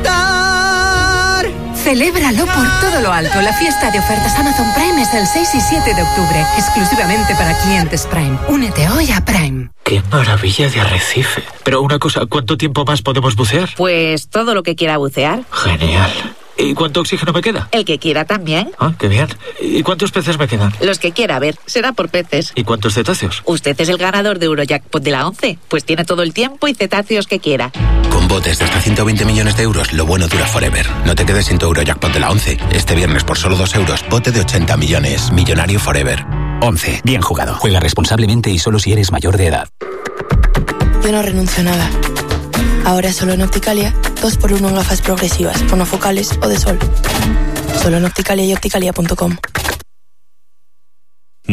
cantar. Celébralo por todo lo alto. La fiesta de ofertas Amazon Prime es el seis y siete de octubre, exclusivamente para clientes Prime. Únete hoy a Prime. ¡Qué maravilla de arrecife! Pero una cosa, ¿cuánto tiempo más podemos bucear? Pues todo lo que quiera bucear. Genial. ¿Y cuánto oxígeno me queda? El que quiera también. Ah, qué bien. ¿Y cuántos peces me quedan? Los que quiera, a ver, será por peces. ¿Y cuántos cetáceos? Usted es el ganador de Eurojackpot de la once, pues tiene todo el tiempo y cetáceos que quiera. Con botes de hasta ciento veinte millones de euros, lo bueno dura forever. No te quedes sin tu Eurojackpot de la once. Este viernes por solo dos euros, bote de ochenta millones. Millonario forever. once. Bien jugado. Juega responsablemente y solo si eres mayor de edad. Yo no renuncio a nada. Ahora solo en Opticalia, dos por uno en gafas progresivas, monofocales o de sol. Solo en Opticalia y opticalia punto com.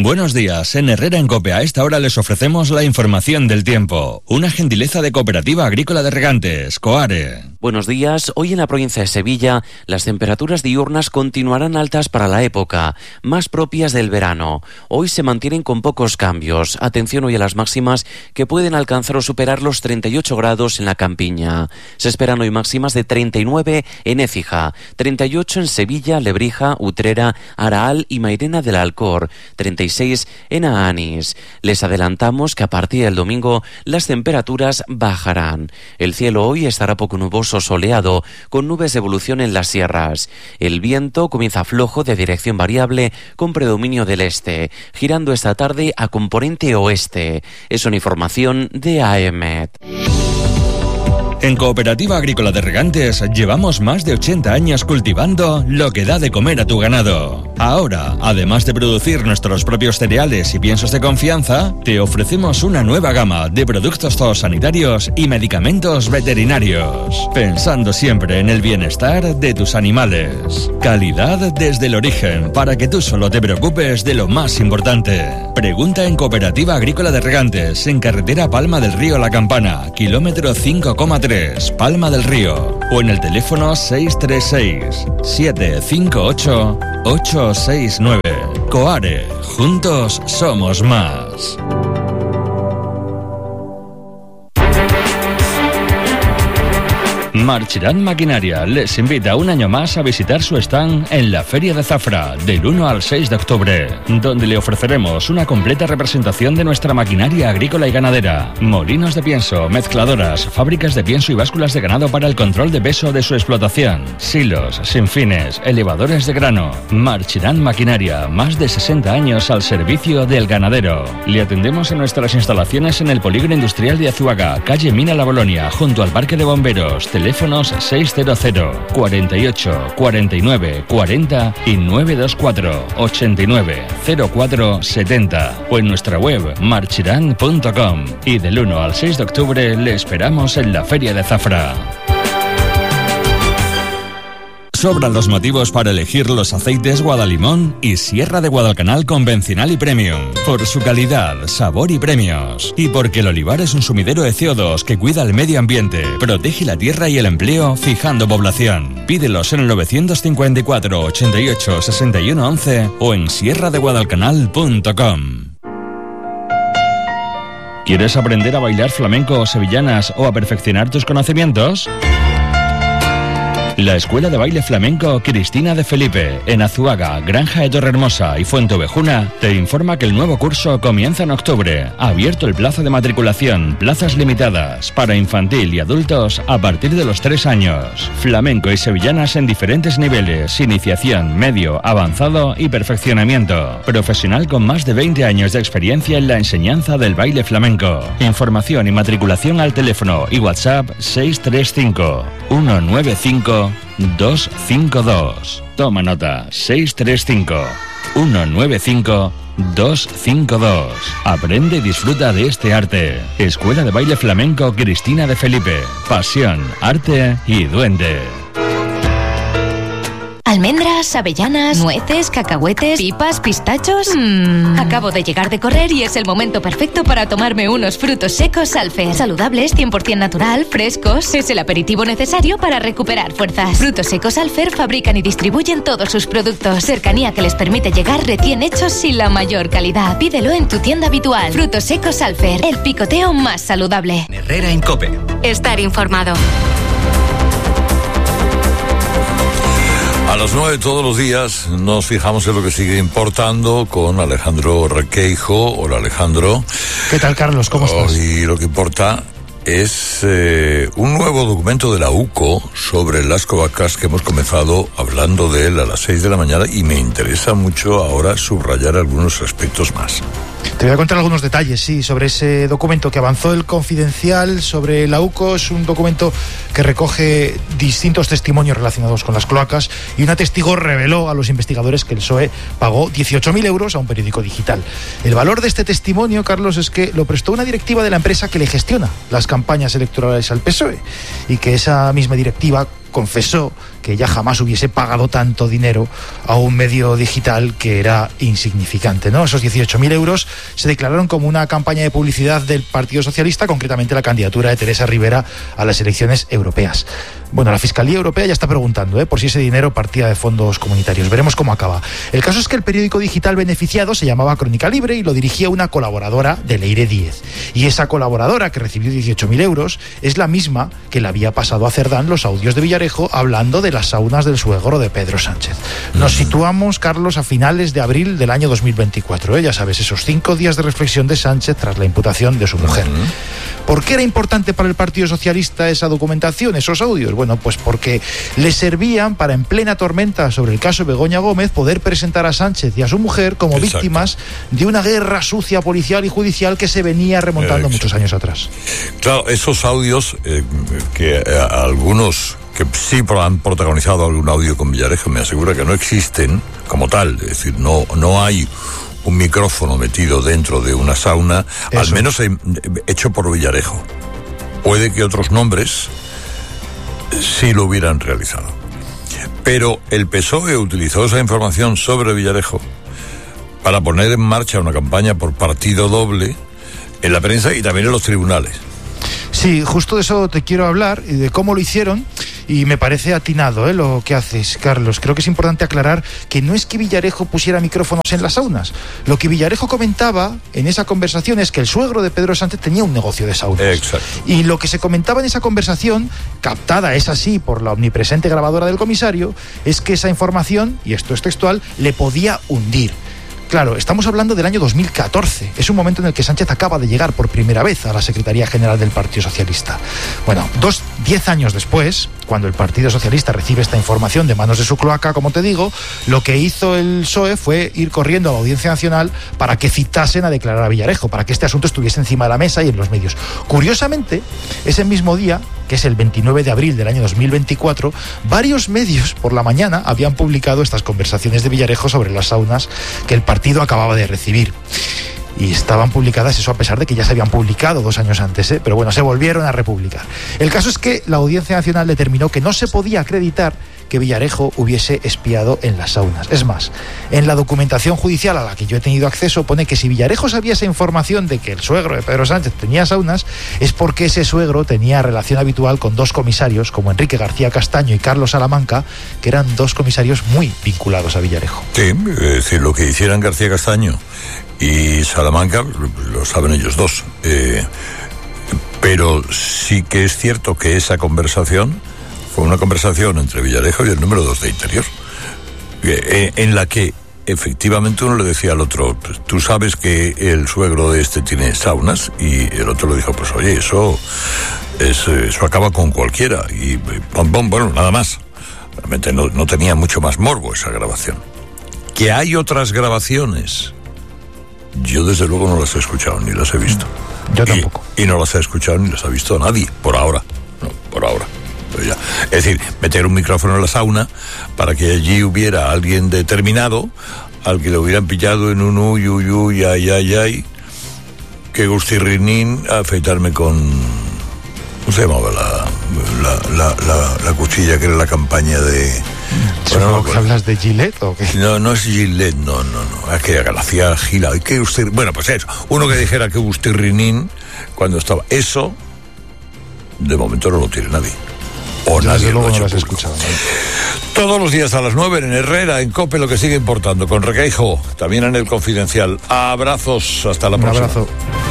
Buenos días, en Herrera en COPE a esta hora les ofrecemos la información del tiempo. Una gentileza de Cooperativa Agrícola de Regantes, COARE. Buenos días, hoy en la provincia de Sevilla las temperaturas diurnas continuarán altas para la época, más propias del verano. Hoy se mantienen con pocos cambios. Atención hoy a las máximas que pueden alcanzar o superar los treinta y ocho grados en la campiña. Se esperan hoy máximas de treinta y nueve en Écija, treinta y ocho en Sevilla, Lebrija, Utrera, Araal y Mairena del Alcor, treinta y seis en Aanis. Les adelantamos que a partir del domingo las temperaturas bajarán. El cielo hoy estará poco nuboso soleado, con nubes de evolución en las sierras. El viento comienza flojo de dirección variable con predominio del este, girando esta tarde a componente oeste. Es una información de A E M E T. En Cooperativa Agrícola de Regantes llevamos más de ochenta años cultivando lo que da de comer a tu ganado. Ahora, además de producir nuestros propios cereales y piensos de confianza, te ofrecemos una nueva gama de productos zoosanitarios y medicamentos veterinarios, pensando siempre en el bienestar de tus animales. Calidad desde el origen, para que tú solo te preocupes de lo más importante. Pregunta en Cooperativa Agrícola de Regantes, en carretera Palma del Río La Campana, kilómetro cinco coma tres. Palma del Río, o en el teléfono seis tres seis, siete cinco ocho, ocho seis nueve. COARE, juntos somos más. Marchirán Maquinaria les invita un año más a visitar su stand en la Feria de Zafra del uno al seis de octubre, donde le ofreceremos una completa representación de nuestra maquinaria agrícola y ganadera, molinos de pienso, mezcladoras, fábricas de pienso y básculas de ganado para el control de peso de su explotación, silos, sinfines, elevadores de grano. Marchirán Maquinaria, más de sesenta años al servicio del ganadero. Le atendemos en nuestras instalaciones en el Polígono Industrial de Azuaga, calle Mina La Bolonia, junto al Parque de Bomberos. Teléfonos seiscientos, cuarenta y ocho, cuarenta y nueve, cuarenta y nueve dos cuatro, ochenta y nueve, cero cuatro setenta, o en nuestra web marchirán punto com. Y del uno al seis de octubre le esperamos en la Feria de Zafra. Sobran los motivos para elegir los aceites Guadalimón y Sierra de Guadalcanal convencional y premium, por su calidad, sabor y premios, y porque el olivar es un sumidero de C O dos que cuida el medio ambiente, protege la tierra y el empleo, fijando población. Pídelos en el novecientos cincuenta y cuatro, ochenta y ocho, sesenta y uno once o en sierra de guadalcanal punto com. ¿Quieres aprender a bailar flamenco o sevillanas o a perfeccionar tus conocimientos? La Escuela de Baile Flamenco Cristina de Felipe, en Azuaga, Granja de Torrehermosa y Fuenteovejuna, te informa que el nuevo curso comienza en octubre. Abierto el plazo de matriculación, plazas limitadas, para infantil y adultos a partir de los tres años. Flamenco y sevillanas en diferentes niveles, iniciación, medio, avanzado y perfeccionamiento. Profesional con más de veinte años de experiencia en la enseñanza del baile flamenco. Información y matriculación al teléfono y WhatsApp seis tres cinco, uno nueve cinco, dos cinco dos. Toma nota, seis tres cinco, uno nueve cinco, dos cinco dos. Aprende y disfruta de este arte. Escuela de Baile Flamenco Cristina de Felipe. Pasión, arte y duende. Almendras, avellanas, nueces, cacahuetes, pipas, pistachos. Mm. Acabo de llegar de correr y es el momento perfecto para tomarme unos frutos secos Alfer. Saludables, cien por ciento natural, frescos. Es el aperitivo necesario para recuperar fuerzas. Frutos secos Alfer fabrican y distribuyen todos sus productos. Cercanía que les permite llegar recién hechos y la mayor calidad. Pídelo en tu tienda habitual. Frutos secos Alfer, el picoteo más saludable. Herrera en COPE. Estar informado. A las nueve todos los días nos fijamos en lo que sigue importando con Alejandro Requeijo. Hola, Alejandro. ¿Qué tal, Carlos? ¿Cómo estás? Y lo que importa es eh, un nuevo documento de la U C O sobre las cloacas que hemos comenzado hablando de él a las seis de la mañana y me interesa mucho ahora subrayar algunos aspectos más. Te voy a contar algunos detalles, sí, sobre ese documento que avanzó el Confidencial sobre la U C O. Es un documento que recoge distintos testimonios relacionados con las cloacas y una testigo reveló a los investigadores que el P S O E pagó dieciocho mil euros a un periódico digital. El valor de este testimonio, Carlos, es que lo prestó una directiva de la empresa que le gestiona las campañas electorales al P S O E y que esa misma directiva confesó que ella jamás hubiese pagado tanto dinero a un medio digital que era insignificante, ¿no? Esos dieciocho mil euros se declararon como una campaña de publicidad del Partido Socialista, concretamente la candidatura de Teresa Rivera a las elecciones europeas. Bueno, la Fiscalía Europea ya está preguntando ¿eh? por si ese dinero partía de fondos comunitarios. Veremos cómo acaba. El caso es que el periódico digital beneficiado se llamaba Crónica Libre y lo dirigía una colaboradora de Leire Díez. Y esa colaboradora, que recibió dieciocho mil euros, es la misma que le había pasado a Cerdán los audios de Villarejo hablando de las saunas del suegro de Pedro Sánchez. Nos situamos, Carlos, a finales de abril del año dos mil veinticuatro. ¿eh? Ya sabes, esos cinco días de reflexión de Sánchez tras la imputación de su mujer. ¿Por qué era importante para el Partido Socialista esa documentación, esos audios? Bueno, pues porque le servían para, en plena tormenta sobre el caso Begoña Gómez, poder presentar a Sánchez y a su mujer como Exacto. víctimas de una guerra sucia policial y judicial que se venía remontando Exacto. muchos años atrás. Claro, esos audios eh, que eh, algunos que sí han protagonizado algún audio con Villarejo me asegura que no existen como tal, es decir, no, no hay un micrófono metido dentro de una sauna, Eso. al menos eh, hecho por Villarejo. Puede que otros nombres sí lo hubieran realizado. Pero el P S O E utilizó esa información sobre Villarejo para poner en marcha una campaña por partido doble en la prensa y también en los tribunales. Sí, justo de eso te quiero hablar y de cómo lo hicieron. Y me parece atinado ¿eh? lo que haces, Carlos. Creo que es importante aclarar que no es que Villarejo pusiera micrófonos en las saunas. Lo que Villarejo comentaba en esa conversación es que el suegro de Pedro Sánchez tenía un negocio de saunas. Exacto. Y lo que se comentaba en esa conversación, captada es así por la omnipresente grabadora del comisario, es que esa información, y esto es textual, le podía hundir. Claro, estamos hablando del año dos mil catorce. Es un momento en el que Sánchez acaba de llegar por primera vez a la Secretaría General del Partido Socialista. Bueno, dos, diez años después, cuando el Partido Socialista recibe esta información de manos de su cloaca, como te digo, lo que hizo el P S O E fue ir corriendo a la Audiencia Nacional para que citasen a declarar a Villarejo, para que este asunto estuviese encima de la mesa y en los medios. Curiosamente, ese mismo día, que es el veintinueve de abril del año dos mil veinticuatro, varios medios por la mañana habían publicado estas conversaciones de Villarejo sobre las saunas que el partido acababa de recibir. Y estaban publicadas, eso a pesar de que ya se habían publicado dos años antes, ¿eh? Pero bueno, se volvieron a republicar. El caso es que la Audiencia Nacional determinó que no se podía acreditar que Villarejo hubiese espiado en las saunas. Es más, en la documentación judicial a la que yo he tenido acceso pone que si Villarejo sabía esa información de que el suegro de Pedro Sánchez tenía saunas, es porque ese suegro tenía relación habitual con dos comisarios, como Enrique García Castaño y Carlos Salamanca, que eran dos comisarios muy vinculados a Villarejo. Sí, es decir, lo que hicieran García Castaño y Salamanca lo saben ellos dos. Eh, pero sí que es cierto que esa conversación fue una conversación entre Villarejo y el número dos de Interior, eh, en la que efectivamente uno le decía al otro, pues, tú sabes que el suegro de este tiene saunas, y el otro le dijo, pues oye, eso, es, eso acaba con cualquiera, y pom, pom, bueno, nada más. Realmente no, no tenía mucho más morbo esa grabación. Que hay otras grabaciones, yo desde luego no las he escuchado ni las he visto. Yo tampoco. Y, y no las he escuchado ni las ha visto nadie, por ahora. No, por ahora. Ya. Es decir, meter un micrófono en la sauna para que allí hubiera alguien determinado al que le hubieran pillado en un uy, uy, uy, ay, ay, ay, que gustirrinín afeitarme con... ¿Cómo se llamaba la, la, la, la, la cuchilla que era la campaña de... Bueno, no, ¿hablas de Gillette o qué? No, no es Gillette, no, no, no. Es que hacía Gila. Que usted, bueno, pues eso. Uno que dijera que gustirrinín cuando estaba... Eso, de momento no lo tiene nadie. O Yo nadie luego lo ha no hecho lo has público. escuchado, ¿no? Todos los días a las nueve en Herrera, en COPE, lo que sigue importando, con Requeijo, también en El Confidencial. Abrazos, hasta la Un próxima. abrazo.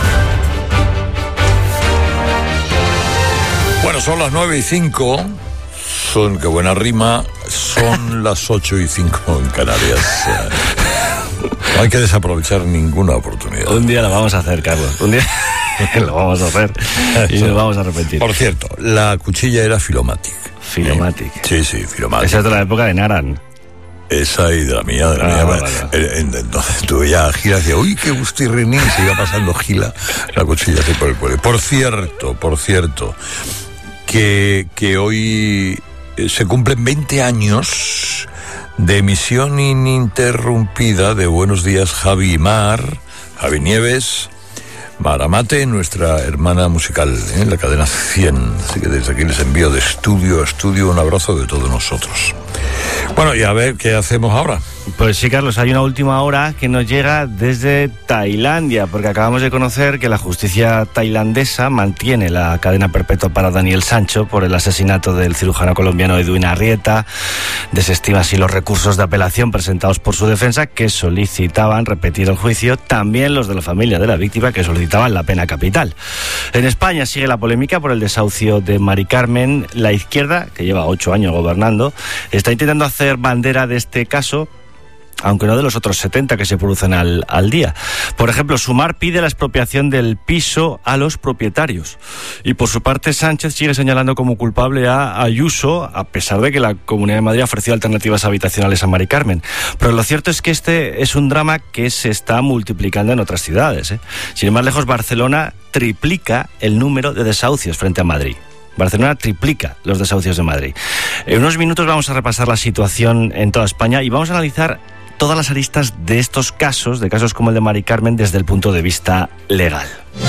Bueno, son las nueve y cinco, son, qué buena rima, son las ocho y cinco en Canarias. No hay que desaprovechar ninguna oportunidad. Un día lo vamos a hacer, Carlos, un día lo vamos a hacer y nos vamos a arrepentir. Por cierto, la cuchilla era Filomatic. Filomatic. Eh, sí, sí, Filomatic. Esa es de la época de Naran. Esa y de la mía, de la Ah, mía. vale. Eh, Entonces tú ya Gila decía, uy, qué gustirrinín, se iba pasando Gila, la cuchilla así por el cuello. Por cierto, por cierto, que, que hoy eh, se cumplen veinte años de emisión ininterrumpida de Buenos Días Javi y Mar, Javi Nieves, Maramate, nuestra hermana musical en la cadena cien. Así que desde aquí les envío de estudio a estudio un abrazo de todos nosotros. Bueno, y a ver qué hacemos ahora. Pues sí, Carlos, hay una última hora que nos llega desde Tailandia, porque acabamos de conocer que la justicia tailandesa mantiene la cadena perpetua para Daniel Sancho por el asesinato del cirujano colombiano Edwin Arrieta. Desestima así los recursos de apelación presentados por su defensa, que solicitaban repetir el juicio, también los de la familia de la víctima, que solicitaban la pena capital. En España sigue la polémica por el desahucio de Mari Carmen. La izquierda, que lleva ocho años gobernando, está intentando hacer bandera de este caso, aunque no de los otros setenta que se producen al, al día. Por ejemplo, Sumar pide la expropiación del piso a los propietarios. Y por su parte, Sánchez sigue señalando como culpable a Ayuso, a pesar de que la Comunidad de Madrid ha ofrecido alternativas habitacionales a Mari Carmen. Pero lo cierto es que este es un drama que se está multiplicando en otras ciudades, ¿eh? Sin ir más lejos, Barcelona triplica el número de desahucios frente a Madrid. Barcelona triplica los desahucios de Madrid. En unos minutos vamos a repasar la situación en toda España y vamos a analizar todas las aristas de estos casos, de casos como el de Mari Carmen, desde el punto de vista legal.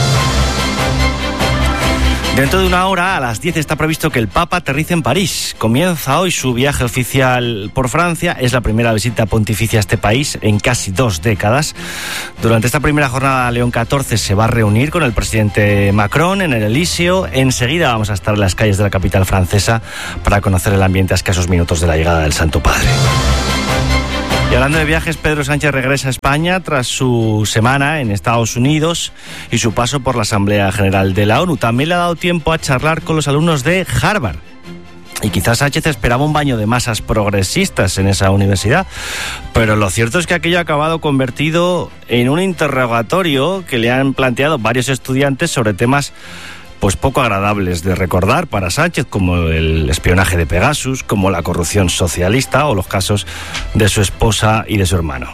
Dentro de una hora, a las diez, está previsto que el Papa aterrice en París. Comienza hoy su viaje oficial por Francia. Es la primera visita pontificia a este país en casi dos décadas. Durante esta primera jornada, León catorce se va a reunir con el presidente Macron en el Elíseo. Enseguida vamos a estar en las calles de la capital francesa para conocer el ambiente a escasos minutos de la llegada del Santo Padre. Y hablando de viajes, Pedro Sánchez regresa a España tras su semana en Estados Unidos y su paso por la Asamblea General de la ONU. También le ha dado tiempo a charlar con los alumnos de Harvard. Y quizás Sánchez esperaba un baño de masas progresistas en esa universidad, pero lo cierto es que aquello ha acabado convertido en un interrogatorio que le han planteado varios estudiantes sobre temas pues poco agradables de recordar para Sánchez, como el espionaje de Pegasus, como la corrupción socialista o los casos de su esposa y de su hermano.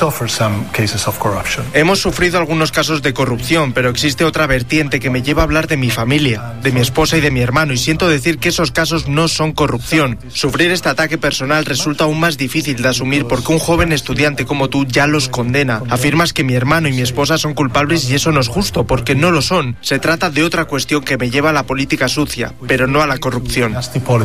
Hemos sufrido algunos casos de corrupción, pero existe otra vertiente que me lleva a hablar de mi familia, de mi esposa y de mi hermano, y siento decir que esos casos no son corrupción. Sufrir este ataque personal resulta aún más difícil de asumir porque un joven estudiante como tú ya los condena. Afirmas que mi hermano y mi esposa son culpables y eso no es justo, porque no lo son. Se trata de otra cuestión que me lleva a la política sucia, pero no a la corrupción.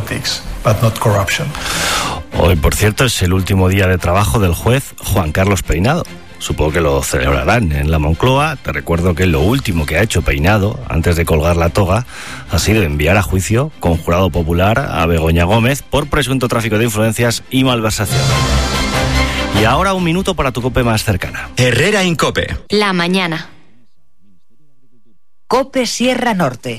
Hoy, por cierto, es el último día de trabajo del juez Juan Carlos Peinado. Supongo que lo celebrarán en la Moncloa. Te recuerdo que lo último que ha hecho Peinado, antes de colgar la toga, ha sido enviar a juicio con jurado popular a Begoña Gómez por presunto tráfico de influencias y malversación. Y ahora un minuto para tu COPE más cercana. Herrera Incope. La mañana. COPE Sierra Norte.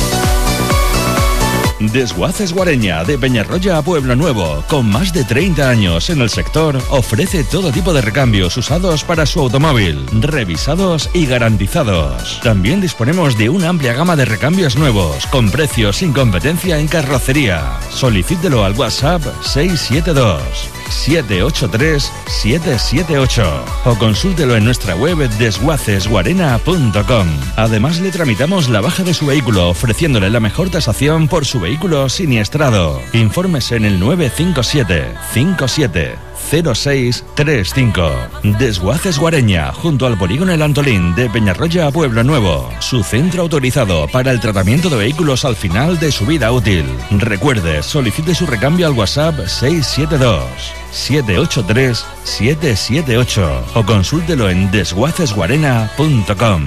Desguaces Guareña, de Peñarroya a Pueblo Nuevo, con más de treinta años en el sector, ofrece todo tipo de recambios usados para su automóvil, revisados y garantizados. También disponemos de una amplia gama de recambios nuevos, con precios sin competencia en carrocería. Solicítelo al WhatsApp seis siete dos, siete ocho tres, siete siete ocho o consúltelo en nuestra web desguaces guarena punto com. Además, le tramitamos la baja de su vehículo, ofreciéndole la mejor tasación por su vehículo siniestrado. Informes en el nueve cinco siete, cinco siete cero seis tres cinco. Desguaces Guareña, junto al polígono El Antolín de Peñarroya a Pueblo Nuevo. Su centro autorizado para el tratamiento de vehículos al final de su vida útil. Recuerde, solicite su recambio al WhatsApp seis siete dos, siete ocho tres, siete siete ocho o consúltelo en desguaces guarena punto com.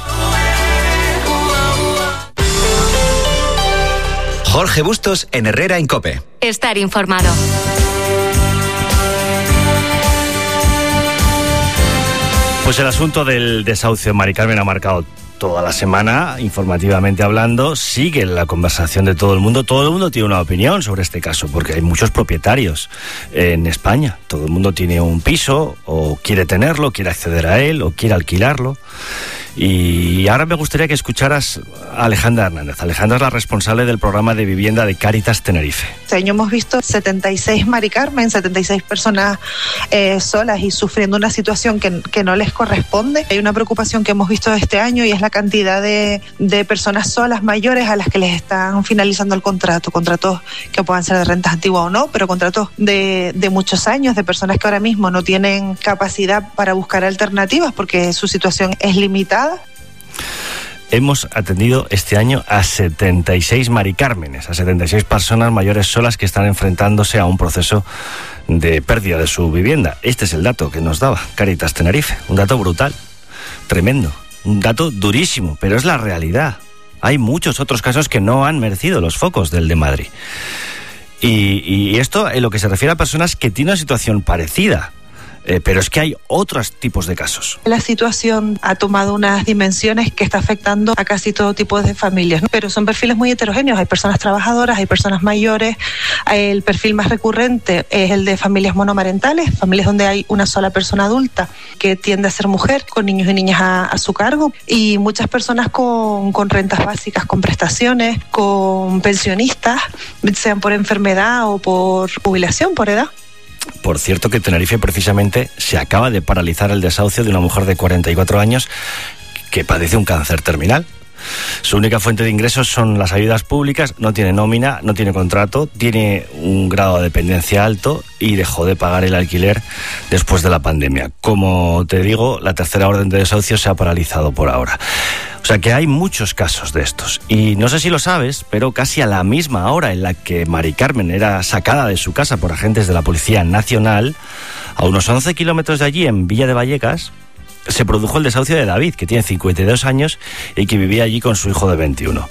Jorge Bustos en Herrera Incope. Estar informado. Pues el asunto del desahucio de Mari Carmen ha marcado toda la semana, informativamente hablando. Sigue la conversación de todo el mundo. Todo el mundo tiene una opinión sobre este caso, porque hay muchos propietarios en España. Todo el mundo tiene un piso, o quiere tenerlo, quiere acceder a él, o quiere alquilarlo. Y ahora me gustaría que escucharas a Alejandra Hernández. Alejandra es la responsable del programa de vivienda de Cáritas Tenerife. Este año hemos visto setenta y seis Mari Carmen, setenta y seis personas eh, solas y sufriendo una situación que, que no les corresponde. Hay una preocupación que hemos visto este año y es la cantidad de, de personas solas mayores a las que les están finalizando el contrato. Contratos que puedan ser de rentas antiguas o no, pero contratos de, de muchos años, de personas que ahora mismo no tienen capacidad para buscar alternativas porque su situación es limitada. hemos atendido este año a setenta y seis Mari Cármenes, a setenta y seis personas mayores solas que están enfrentándose a un proceso de pérdida de su vivienda. Este es el dato que nos daba Cáritas Tenerife, un dato brutal, tremendo, un dato durísimo, pero es la realidad. Hay muchos otros casos que no han merecido los focos del de Madrid. Y, y esto en lo que se refiere a personas que tienen una situación parecida. Eh, pero es que hay otros tipos de casos. La situación ha tomado unas dimensiones que está afectando a casi todo tipo de familias, ¿no? Pero son perfiles muy heterogéneos. Hay personas trabajadoras, hay personas mayores. El perfil más recurrente es el de familias monomarentales, familias donde hay una sola persona adulta que tiende a ser mujer, con niños y niñas a, a su cargo, y muchas personas con, con rentas básicas, con prestaciones, con pensionistas, sean por enfermedad o por jubilación, por edad. Por cierto que Tenerife precisamente se acaba de paralizar el desahucio de una mujer de cuarenta y cuatro años que padece un cáncer terminal. Su única fuente de ingresos son las ayudas públicas, no tiene nómina, no tiene contrato, tiene un grado de dependencia alto y dejó de pagar el alquiler después de la pandemia. Como te digo, la tercera orden de desahucio se ha paralizado por ahora. O sea que hay muchos casos de estos. Y no sé si lo sabes, pero casi a la misma hora en la que Mari Carmen era sacada de su casa por agentes de la Policía Nacional, a unos once kilómetros de allí, en Villa de Vallecas, se produjo el desahucio de David, que tiene cincuenta y dos años y que vivía allí con su hijo de veintiuno.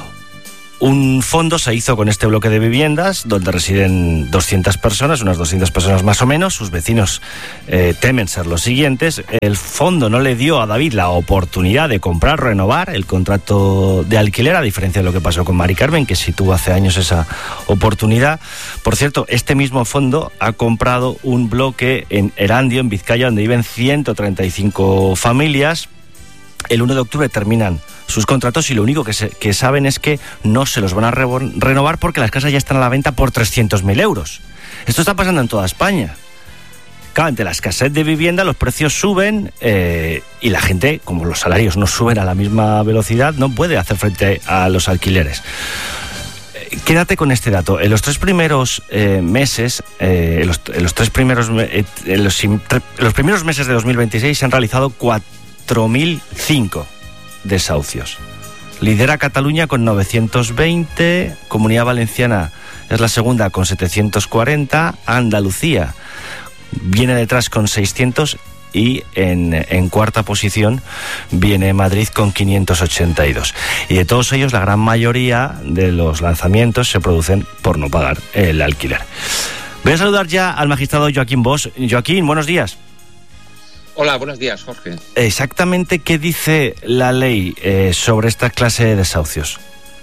Un fondo se hizo con este bloque de viviendas donde residen doscientas personas, unas doscientas personas más o menos. Sus vecinos eh, temen ser los siguientes. El fondo no le dio a David la oportunidad de comprar o renovar el contrato de alquiler, a diferencia de lo que pasó con Mari Carmen, que sí tuvo hace años esa oportunidad. Por cierto, este mismo fondo ha comprado un bloque en Erandio, en Vizcaya, donde viven ciento treinta y cinco familias. El uno de octubre terminan sus contratos y lo único que, se, que saben es que no se los van a re renovar porque las casas ya están a la venta por trescientos mil euros. Esto está pasando en toda España. Claro, ante la escasez de vivienda los precios suben eh, y la gente, como los salarios no suben a la misma velocidad, no puede hacer frente a los alquileres. Eh, quédate con este dato. En los tres primeros eh, meses, eh, en, los, en los tres primeros, eh, en los, en los primeros meses de dos mil veintiséis se han realizado cuatro mil cinco desahucios. Lidera Cataluña con novecientos veinte, Comunidad Valenciana es la segunda con setecientos cuarenta, Andalucía viene detrás con seiscientos y en, en cuarta posición viene Madrid con quinientos ochenta y dos. Y de todos ellos, la gran mayoría de los lanzamientos se producen por no pagar el alquiler. Voy a saludar ya al magistrado Joaquín Bosch. Joaquín, buenos días. Hola, buenos días, Jorge. Exactamente, ¿qué dice la ley eh, sobre esta clase de desahucios?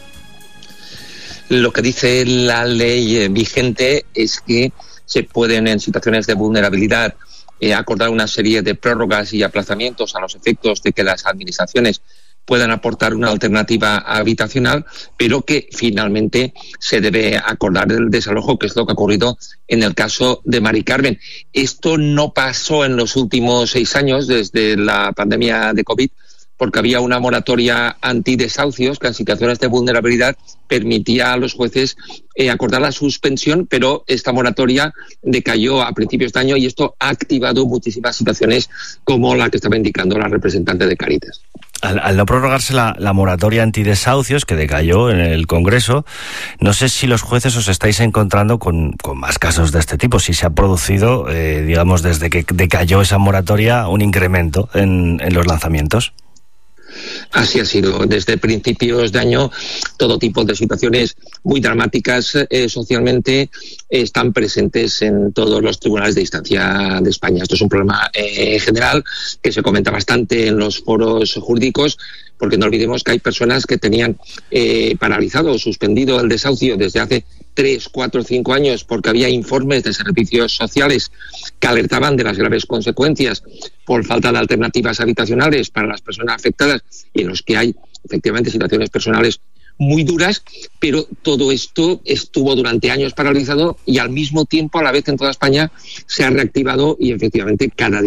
Lo que dice la ley eh, vigente es que se pueden, en situaciones de vulnerabilidad, eh, acordar una serie de prórrogas y aplazamientos a los efectos de que las administraciones puedan aportar una alternativa habitacional, pero que finalmente se debe acordar el desalojo, que es lo que ha ocurrido en el caso de Mari Carmen. Esto no pasó en los últimos seis años, desde la pandemia de COVID, porque había una moratoria antidesahucios que en situaciones de vulnerabilidad permitía a los jueces eh, acordar la suspensión, pero esta moratoria decayó a principios de año y esto ha activado muchísimas situaciones como la que estaba indicando la representante de Cáritas. Al, al no prorrogarse la, la moratoria antidesahucios que decayó en el Congreso, no sé si los jueces os estáis encontrando con, con más casos de este tipo, si se ha producido, eh, digamos, desde que decayó esa moratoria, un incremento en, en los lanzamientos. Así ha sido. Desde principios de año, todo tipo de situaciones muy dramáticas eh, socialmente eh, están presentes en todos los tribunales de instancia de España. Esto es un problema eh, general que se comenta bastante en los foros jurídicos, porque no olvidemos que hay personas que tenían eh, paralizado o suspendido el desahucio desde hace tres, cuatro, cinco años porque había informes de servicios sociales que alertaban de las graves consecuencias por falta de alternativas habitacionales para las personas afectadas y en los que hay efectivamente situaciones personales muy duras, pero todo esto estuvo durante años paralizado y al mismo tiempo, a la vez en toda España, se ha reactivado y efectivamente cada día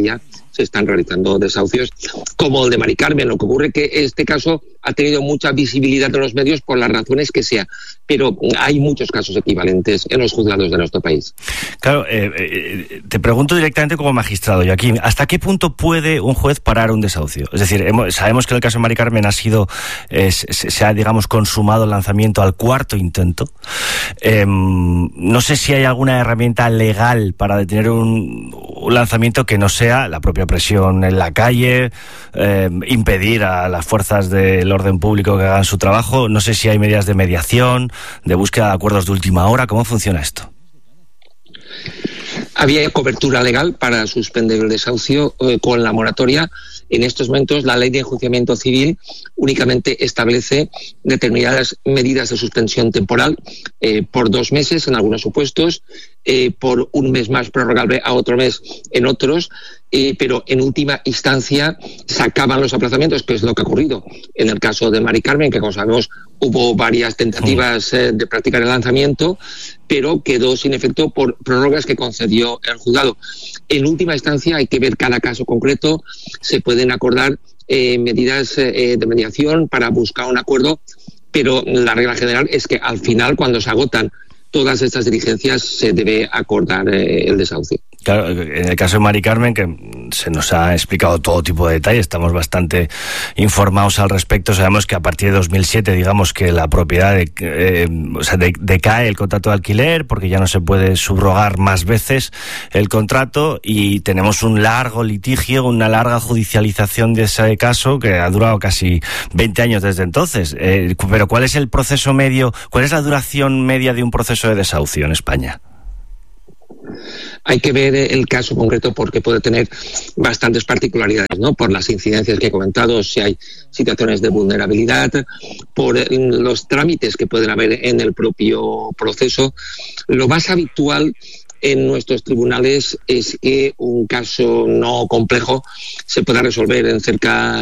se están realizando desahucios como el de Mari Carmen. Lo que ocurre es que este caso ha tenido mucha visibilidad en los medios por las razones que sea, pero hay muchos casos equivalentes en los juzgados de nuestro país. Claro, eh, eh, te pregunto directamente como magistrado, Joaquín, ¿hasta qué punto puede un juez parar un desahucio? Es decir, hemos, sabemos que en el caso de Mari Carmen ha sido, eh, se, se ha, digamos, consumado el lanzamiento al cuarto intento. Eh, no sé si hay alguna herramienta legal para detener un, un lanzamiento que no sea la propia presión en la calle, eh, impedir a las fuerzas del orden público que hagan su trabajo. No sé si hay medidas de mediación, de búsqueda de acuerdos de última hora. ¿Cómo funciona esto? Había cobertura legal para suspender el desahucio eh, con la moratoria. En estos momentos la ley de enjuiciamiento civil únicamente establece determinadas medidas de suspensión temporal eh, por dos meses en algunos supuestos, eh, por un mes más prorrogable a otro mes en otros, eh, pero en última instancia se acaban los aplazamientos, que es lo que ha ocurrido en el caso de Mari Carmen, que como sabemos hubo varias tentativas eh, de practicar el lanzamiento, pero quedó sin efecto por prórrogas que concedió el juzgado. En última instancia hay que ver cada caso concreto, se pueden acordar eh, medidas eh, de mediación para buscar un acuerdo, pero la regla general es que al final, cuando se agotan todas estas diligencias, se debe acordar eh, el desahucio. Claro, en el caso de Mari Carmen, que se nos ha explicado todo tipo de detalles, estamos bastante informados al respecto. Sabemos que a partir de dos mil siete, digamos que la propiedad de, eh, o sea, de, decae el contrato de alquiler, porque ya no se puede subrogar más veces el contrato, y tenemos un largo litigio, una larga judicialización de ese caso que ha durado casi veinte años desde entonces. Eh, pero ¿cuál es el proceso medio, cuál es la duración media de un proceso de desahucio en España? Hay que ver el caso concreto porque puede tener bastantes particularidades, ¿no? Por las incidencias que he comentado, si hay situaciones de vulnerabilidad, por los trámites que pueden haber en el propio proceso. Lo más habitual en nuestros tribunales es que un caso no complejo se pueda resolver en cerca